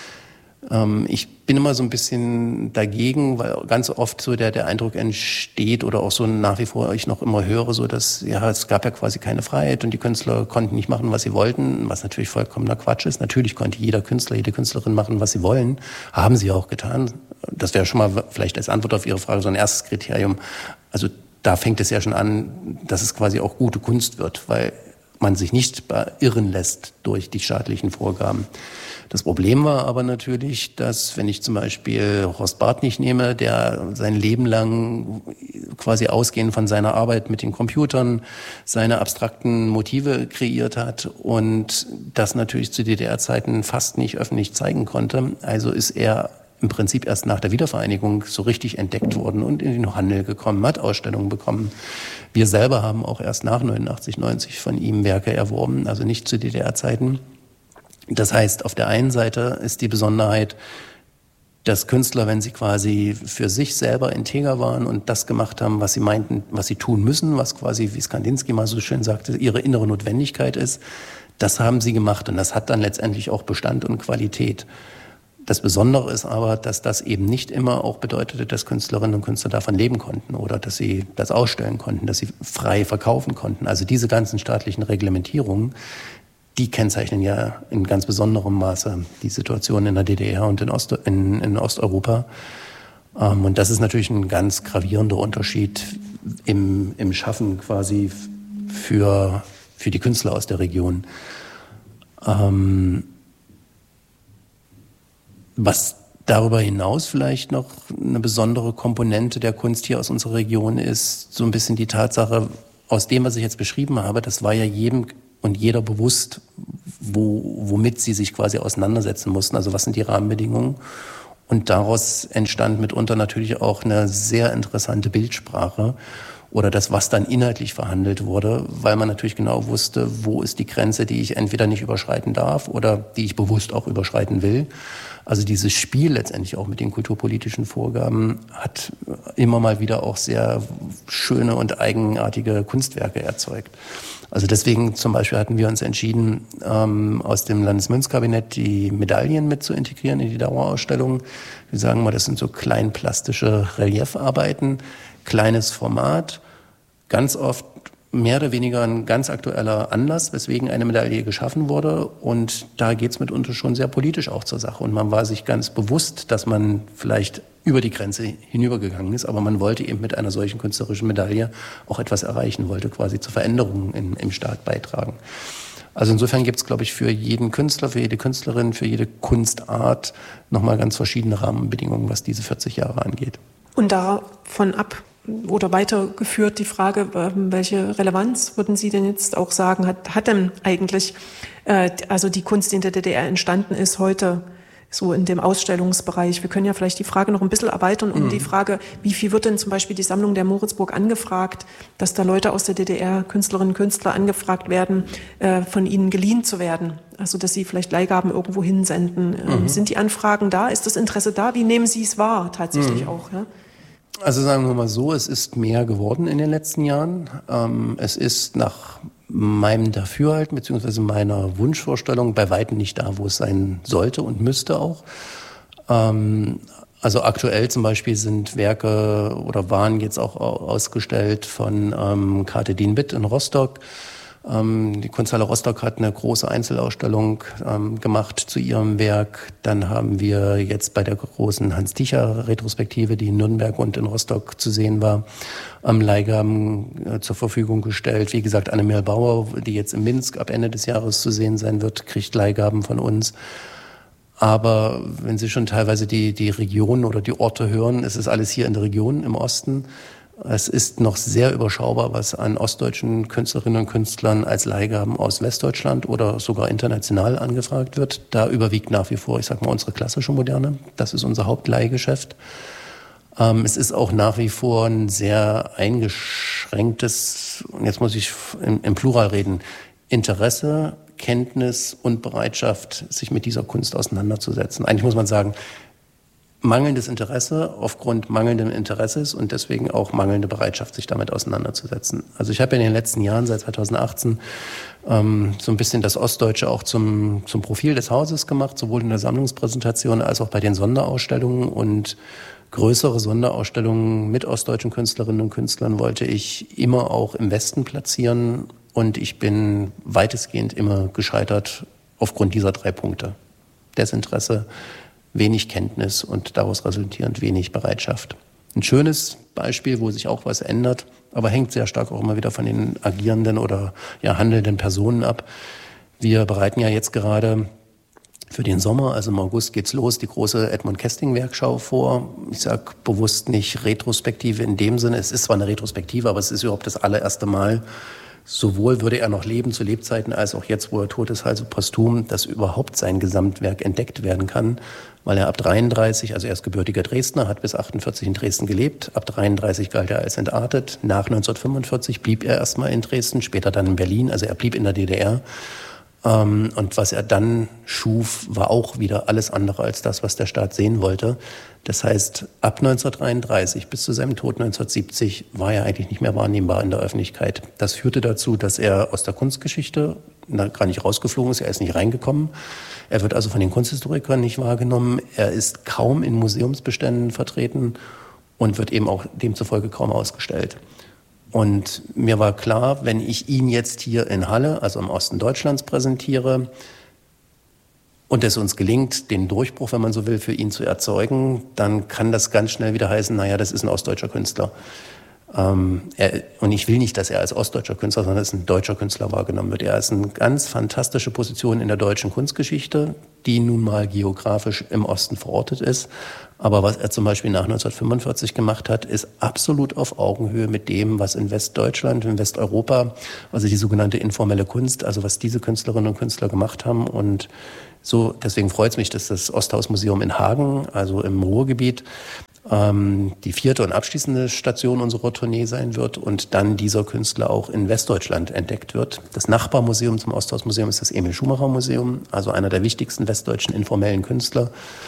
Ich bin immer so ein bisschen dagegen, weil ganz oft so der Eindruck entsteht oder auch so nach wie vor ich noch immer höre, so dass ja es gab ja quasi keine Freiheit und die Künstler konnten nicht machen, was sie wollten, was natürlich vollkommener Quatsch ist. Natürlich konnte jeder Künstler, jede Künstlerin machen, was sie wollen, haben sie auch getan. Das wäre schon mal vielleicht als Antwort auf Ihre Frage so ein erstes Kriterium. Also da fängt es ja schon an, dass es quasi auch gute Kunst wird, weil man sich nicht beirren lässt durch die staatlichen Vorgaben. Das Problem war aber natürlich, dass, wenn ich zum Beispiel Horst Bartnig nehme, der sein Leben lang quasi ausgehend von seiner Arbeit mit den Computern seine abstrakten Motive kreiert hat und das natürlich zu DDR-Zeiten fast nicht öffentlich zeigen konnte. Also ist er im Prinzip erst nach der Wiedervereinigung so richtig entdeckt worden und in den Handel gekommen, hat Ausstellungen bekommen. Wir selber haben auch erst nach 89, 90 von ihm Werke erworben, also nicht zu DDR-Zeiten. Das heißt, auf der einen Seite ist die Besonderheit, dass Künstler, wenn sie quasi für sich selber integer waren und das gemacht haben, was sie meinten, was sie tun müssen, was quasi, wie Kandinsky mal so schön sagte, ihre innere Notwendigkeit ist, das haben sie gemacht und das hat dann letztendlich auch Bestand und Qualität. Das Besondere ist aber, dass das eben nicht immer auch bedeutete, dass Künstlerinnen und Künstler davon leben konnten oder dass sie das ausstellen konnten, dass sie frei verkaufen konnten. Also diese ganzen staatlichen Reglementierungen, die kennzeichnen ja in ganz besonderem Maße die Situation in der DDR und in Osteuropa. Und das ist natürlich ein ganz gravierender Unterschied im Schaffen quasi für die Künstler aus der Region. Was darüber hinaus vielleicht noch eine besondere Komponente der Kunst hier aus unserer Region ist, so ein bisschen die Tatsache, aus dem, was ich jetzt beschrieben habe, das war ja jedem und jeder bewusst, womit sie sich quasi auseinandersetzen mussten. Also was sind die Rahmenbedingungen? Und daraus entstand mitunter natürlich auch eine sehr interessante Bildsprache oder das, was dann inhaltlich verhandelt wurde, weil man natürlich genau wusste, wo ist die Grenze, die ich entweder nicht überschreiten darf oder die ich bewusst auch überschreiten will. Also dieses Spiel letztendlich auch mit den kulturpolitischen Vorgaben hat immer mal wieder auch sehr schöne und eigenartige Kunstwerke erzeugt. Also deswegen zum Beispiel hatten wir uns entschieden, aus dem Landesmünzkabinett die Medaillen mit zu integrieren in die Dauerausstellung. Wir sagen mal, das sind so kleinplastische Reliefarbeiten, kleines Format, ganz oft mehr oder weniger ein ganz aktueller Anlass, weswegen eine Medaille geschaffen wurde. Und da geht es mitunter schon sehr politisch auch zur Sache. Und man war sich ganz bewusst, dass man vielleicht über die Grenze hinübergegangen ist, aber man wollte eben mit einer solchen künstlerischen Medaille auch etwas erreichen, wollte quasi zu Veränderungen im Staat beitragen. Also insofern gibt es, glaube ich, für jeden Künstler, für jede Künstlerin, für jede Kunstart nochmal ganz verschiedene Rahmenbedingungen, was diese 40 Jahre angeht. Und davon ab oder weitergeführt die Frage, welche Relevanz würden Sie denn jetzt auch sagen, hat denn eigentlich also die Kunst, die in der DDR entstanden ist, heute so in dem Ausstellungsbereich? Wir können ja vielleicht die Frage noch ein bisschen erweitern um die Frage, wie viel wird denn zum Beispiel die Sammlung der Moritzburg angefragt, dass da Leute aus der DDR, Künstlerinnen und Künstler angefragt werden, von ihnen geliehen zu werden, also dass sie vielleicht Leihgaben irgendwo hinsenden. Sind die Anfragen da? Ist das Interesse da? Wie nehmen Sie es wahr tatsächlich auch? Ja? Also sagen wir mal so, es ist mehr geworden in den letzten Jahren. Es ist nach meinem Dafürhalten bzw. meiner Wunschvorstellung bei weitem nicht da, wo es sein sollte und müsste auch. Also aktuell zum Beispiel sind Werke oder waren jetzt auch ausgestellt von Kate Dien-Bitt in Rostock. Die Kunsthalle Rostock hat eine große Einzelausstellung gemacht zu ihrem Werk. Dann haben wir jetzt bei der großen Hans-Ticher-Retrospektive, die in Nürnberg und in Rostock zu sehen war, Leihgaben zur Verfügung gestellt. Wie gesagt, Annemel Bauer, die jetzt in Minsk ab Ende des Jahres zu sehen sein wird, kriegt Leihgaben von uns. Aber wenn Sie schon teilweise die Regionen oder die Orte hören, es ist alles hier in der Region im Osten. Es ist noch sehr überschaubar, was an ostdeutschen Künstlerinnen und Künstlern als Leihgaben aus Westdeutschland oder sogar international angefragt wird. Da überwiegt nach wie vor, ich sag mal, unsere klassische Moderne. Das ist unser Hauptleihgeschäft. Es ist auch nach wie vor ein sehr eingeschränktes, und jetzt muss ich im Plural reden, Interesse, Kenntnis und Bereitschaft, sich mit dieser Kunst auseinanderzusetzen. Eigentlich muss man sagen, mangelndes Interesse aufgrund mangelndem Interesses und deswegen auch mangelnde Bereitschaft, sich damit auseinanderzusetzen. Also ich habe in den letzten Jahren, seit 2018, so ein bisschen das Ostdeutsche auch zum Profil des Hauses gemacht, sowohl in der Sammlungspräsentation als auch bei den Sonderausstellungen. Und größere Sonderausstellungen mit ostdeutschen Künstlerinnen und Künstlern wollte ich immer auch im Westen platzieren. Und ich bin weitestgehend immer gescheitert aufgrund dieser 3 Punkte. Desinteresse, wenig Kenntnis und daraus resultierend wenig Bereitschaft. Ein schönes Beispiel, wo sich auch was ändert, aber hängt sehr stark auch immer wieder von den agierenden oder handelnden Personen ab. Wir bereiten ja jetzt gerade für den Sommer, also im August geht's los, die große Edmund Kesting-Werkschau vor. Ich sage bewusst nicht Retrospektive in dem Sinne. Es ist zwar eine Retrospektive, aber es ist überhaupt das allererste Mal, sowohl würde er noch leben zu Lebzeiten, als auch jetzt, wo er tot ist, also posthum, dass überhaupt sein Gesamtwerk entdeckt werden kann, weil er ab 33, also er ist gebürtiger Dresdner, hat bis 48 in Dresden gelebt, ab 33 galt er als entartet, nach 1945 blieb er erstmal in Dresden, später dann in Berlin, also er blieb in der DDR. Und was er dann schuf, war auch wieder alles andere als das, was der Staat sehen wollte. Das heißt, ab 1933 bis zu seinem Tod 1970 war er eigentlich nicht mehr wahrnehmbar in der Öffentlichkeit. Das führte dazu, dass er aus der Kunstgeschichte gar nicht rausgeflogen ist, er ist nicht reingekommen. Er wird also von den Kunsthistorikern nicht wahrgenommen. Er ist kaum in Museumsbeständen vertreten und wird eben auch demzufolge kaum ausgestellt. Und mir war klar, wenn ich ihn jetzt hier in Halle, also im Osten Deutschlands, präsentiere und es uns gelingt, den Durchbruch, wenn man so will, für ihn zu erzeugen, dann kann das ganz schnell wieder heißen, naja, das ist ein ostdeutscher Künstler. Und ich will nicht, dass er als ostdeutscher Künstler, sondern als ein deutscher Künstler wahrgenommen wird. Er ist eine ganz fantastische Position in der deutschen Kunstgeschichte, die nun mal geografisch im Osten verortet ist. Aber was er zum Beispiel nach 1945 gemacht hat, ist absolut auf Augenhöhe mit dem, was in Westdeutschland, in Westeuropa, also die sogenannte informelle Kunst, also was diese Künstlerinnen und Künstler gemacht haben. Und so, deswegen freut es mich, dass das Osthausmuseum in Hagen, also im Ruhrgebiet, die 4. und abschließende Station unserer Tournee sein wird und dann dieser Künstler auch in Westdeutschland entdeckt wird. Das Nachbarmuseum zum Osthausmuseum ist das Emil Schumacher Museum, also einer der wichtigsten westdeutschen informellen Künstler.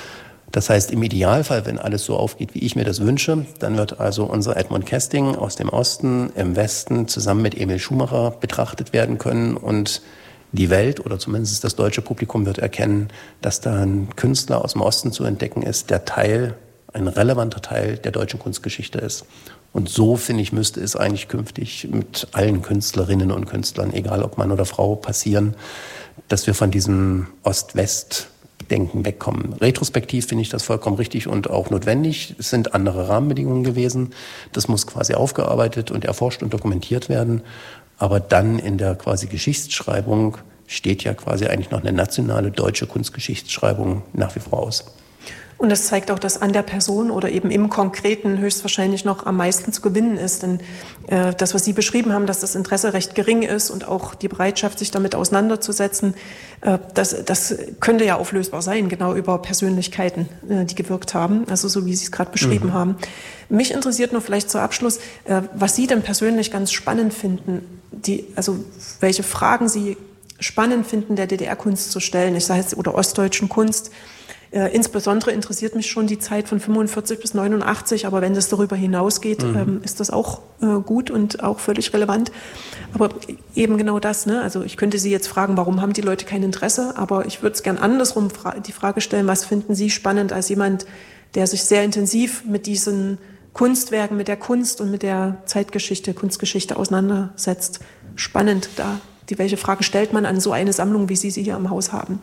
Das heißt, im Idealfall, wenn alles so aufgeht, wie ich mir das wünsche, dann wird also unser Edmund Kesting aus dem Osten im Westen zusammen mit Emil Schumacher betrachtet werden können und die Welt oder zumindest das deutsche Publikum wird erkennen, dass da ein Künstler aus dem Osten zu entdecken ist, der ein relevanter Teil der deutschen Kunstgeschichte ist. Und so, finde ich, müsste es eigentlich künftig mit allen Künstlerinnen und Künstlern, egal ob Mann oder Frau, passieren, dass wir von diesem Ost-West-Denken wegkommen. Retrospektiv finde ich das vollkommen richtig und auch notwendig. Es sind andere Rahmenbedingungen gewesen. Das muss quasi aufgearbeitet und erforscht und dokumentiert werden. Aber dann in der quasi Geschichtsschreibung steht ja quasi eigentlich noch eine nationale deutsche Kunstgeschichtsschreibung nach wie vor aus. Und das zeigt auch, dass an der Person oder eben im Konkreten höchstwahrscheinlich noch am meisten zu gewinnen ist. Denn das, was Sie beschrieben haben, dass das Interesse recht gering ist und auch die Bereitschaft, sich damit auseinanderzusetzen, das könnte ja auflösbar sein, genau über Persönlichkeiten, die gewirkt haben, also so wie Sie es gerade beschrieben haben. Mich interessiert nur vielleicht zur Abschluss, was Sie denn persönlich ganz spannend finden, also welche Fragen Sie spannend finden, der DDR-Kunst zu stellen, ich sage jetzt, oder ostdeutschen Kunst. Insbesondere interessiert mich schon die Zeit von 45 bis 89, aber wenn das darüber hinausgeht, ist das auch gut und auch völlig relevant. Aber eben genau das, ne? Also ich könnte Sie jetzt fragen, warum haben die Leute kein Interesse, aber ich würde es gern andersrum die Frage stellen, was finden Sie spannend als jemand, der sich sehr intensiv mit diesen Kunstwerken, mit der Kunst und mit der Zeitgeschichte, Kunstgeschichte auseinandersetzt? Spannend da. Welche Frage stellt man an so eine Sammlung, wie Sie sie hier im Haus haben?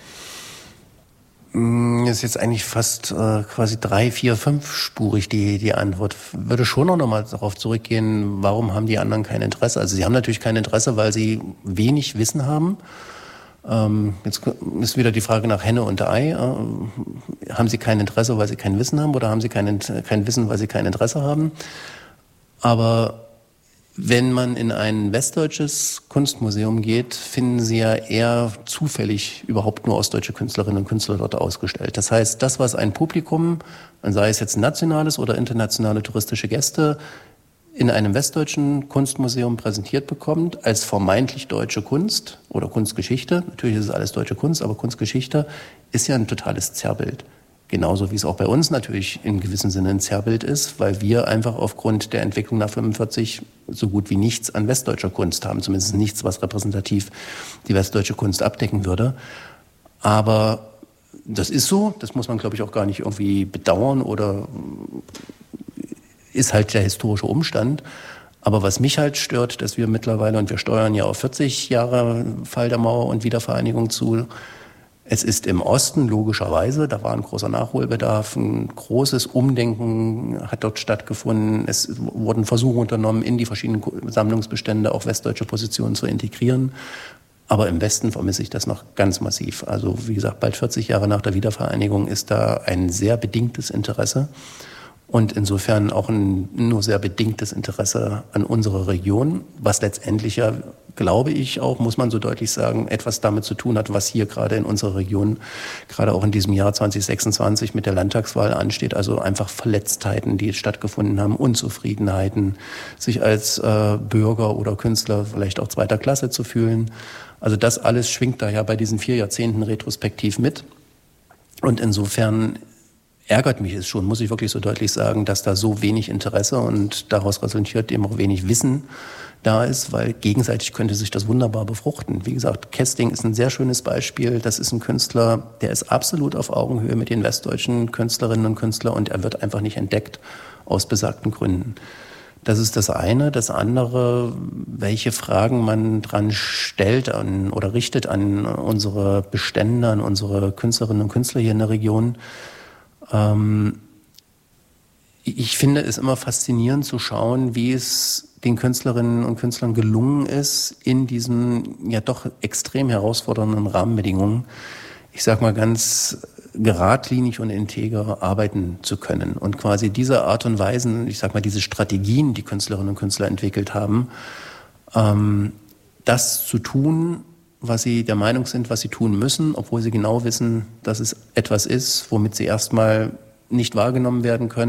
Das ist jetzt eigentlich fast quasi 3-, 4-, 5-spurig die Antwort. Würde schon auch nochmal darauf zurückgehen, warum haben die anderen kein Interesse? Also sie haben natürlich kein Interesse, weil sie wenig Wissen haben. Jetzt ist wieder die Frage nach Henne und Ei. Haben sie kein Interesse, weil sie kein Wissen haben, oder haben sie kein Wissen, weil sie kein Interesse haben? Aber wenn man in ein westdeutsches Kunstmuseum geht, finden Sie ja eher zufällig überhaupt nur ostdeutsche Künstlerinnen und Künstler dort ausgestellt. Das heißt, das, was ein Publikum, sei es jetzt nationales oder internationale touristische Gäste, in einem westdeutschen Kunstmuseum präsentiert bekommt, als vermeintlich deutsche Kunst oder Kunstgeschichte, natürlich ist es alles deutsche Kunst, aber Kunstgeschichte ist ja ein totales Zerrbild. Genauso wie es auch bei uns natürlich in gewissem Sinne ein Zerrbild ist, weil wir einfach aufgrund der Entwicklung nach 45 so gut wie nichts an westdeutscher Kunst haben. Zumindest nichts, was repräsentativ die westdeutsche Kunst abdecken würde. Aber das ist so, das muss man, glaube ich, auch gar nicht irgendwie bedauern oder ist halt der historische Umstand. Aber was mich halt stört, dass wir mittlerweile, und wir steuern ja auf 40 Jahre Fall der Mauer und Wiedervereinigung zu, es ist im Osten logischerweise, da war ein großer Nachholbedarf, ein großes Umdenken hat dort stattgefunden. Es wurden Versuche unternommen, in die verschiedenen Sammlungsbestände auch westdeutsche Positionen zu integrieren. Aber im Westen vermisse ich das noch ganz massiv. Also wie gesagt, bald 40 Jahre nach der Wiedervereinigung ist da ein sehr bedingtes Interesse. Und insofern auch ein nur sehr bedingtes Interesse an unserer Region, was letztendlich ja, glaube ich auch, muss man so deutlich sagen, etwas damit zu tun hat, was hier gerade in unserer Region, gerade auch in diesem Jahr 2026 mit der Landtagswahl ansteht. Also einfach Verletztheiten, die stattgefunden haben, Unzufriedenheiten, sich als Bürger oder Künstler vielleicht auch zweiter Klasse zu fühlen. Also das alles schwingt da ja bei diesen 4 Jahrzehnten retrospektiv mit. Und insofern ärgert mich es schon, muss ich wirklich so deutlich sagen, dass da so wenig Interesse und daraus resultiert eben auch wenig Wissen da ist, weil gegenseitig könnte sich das wunderbar befruchten. Wie gesagt, Kesting ist ein sehr schönes Beispiel. Das ist ein Künstler, der ist absolut auf Augenhöhe mit den westdeutschen Künstlerinnen und Künstlern und er wird einfach nicht entdeckt aus besagten Gründen. Das ist das eine. Das andere, welche Fragen man dran stellt oder richtet an unsere Bestände, an unsere Künstlerinnen und Künstler hier in der Region. Ich finde es immer faszinierend zu schauen, wie es den Künstlerinnen und Künstlern gelungen ist, in diesen ja doch extrem herausfordernden Rahmenbedingungen, ich sag mal ganz geradlinig und integer arbeiten zu können. Und quasi diese Art und Weisen, ich sag mal diese Strategien, die Künstlerinnen und Künstler entwickelt haben, das zu tun, was sie der Meinung sind, was sie tun müssen, obwohl sie genau wissen, dass es etwas ist, womit sie erstmal nicht wahrgenommen werden können.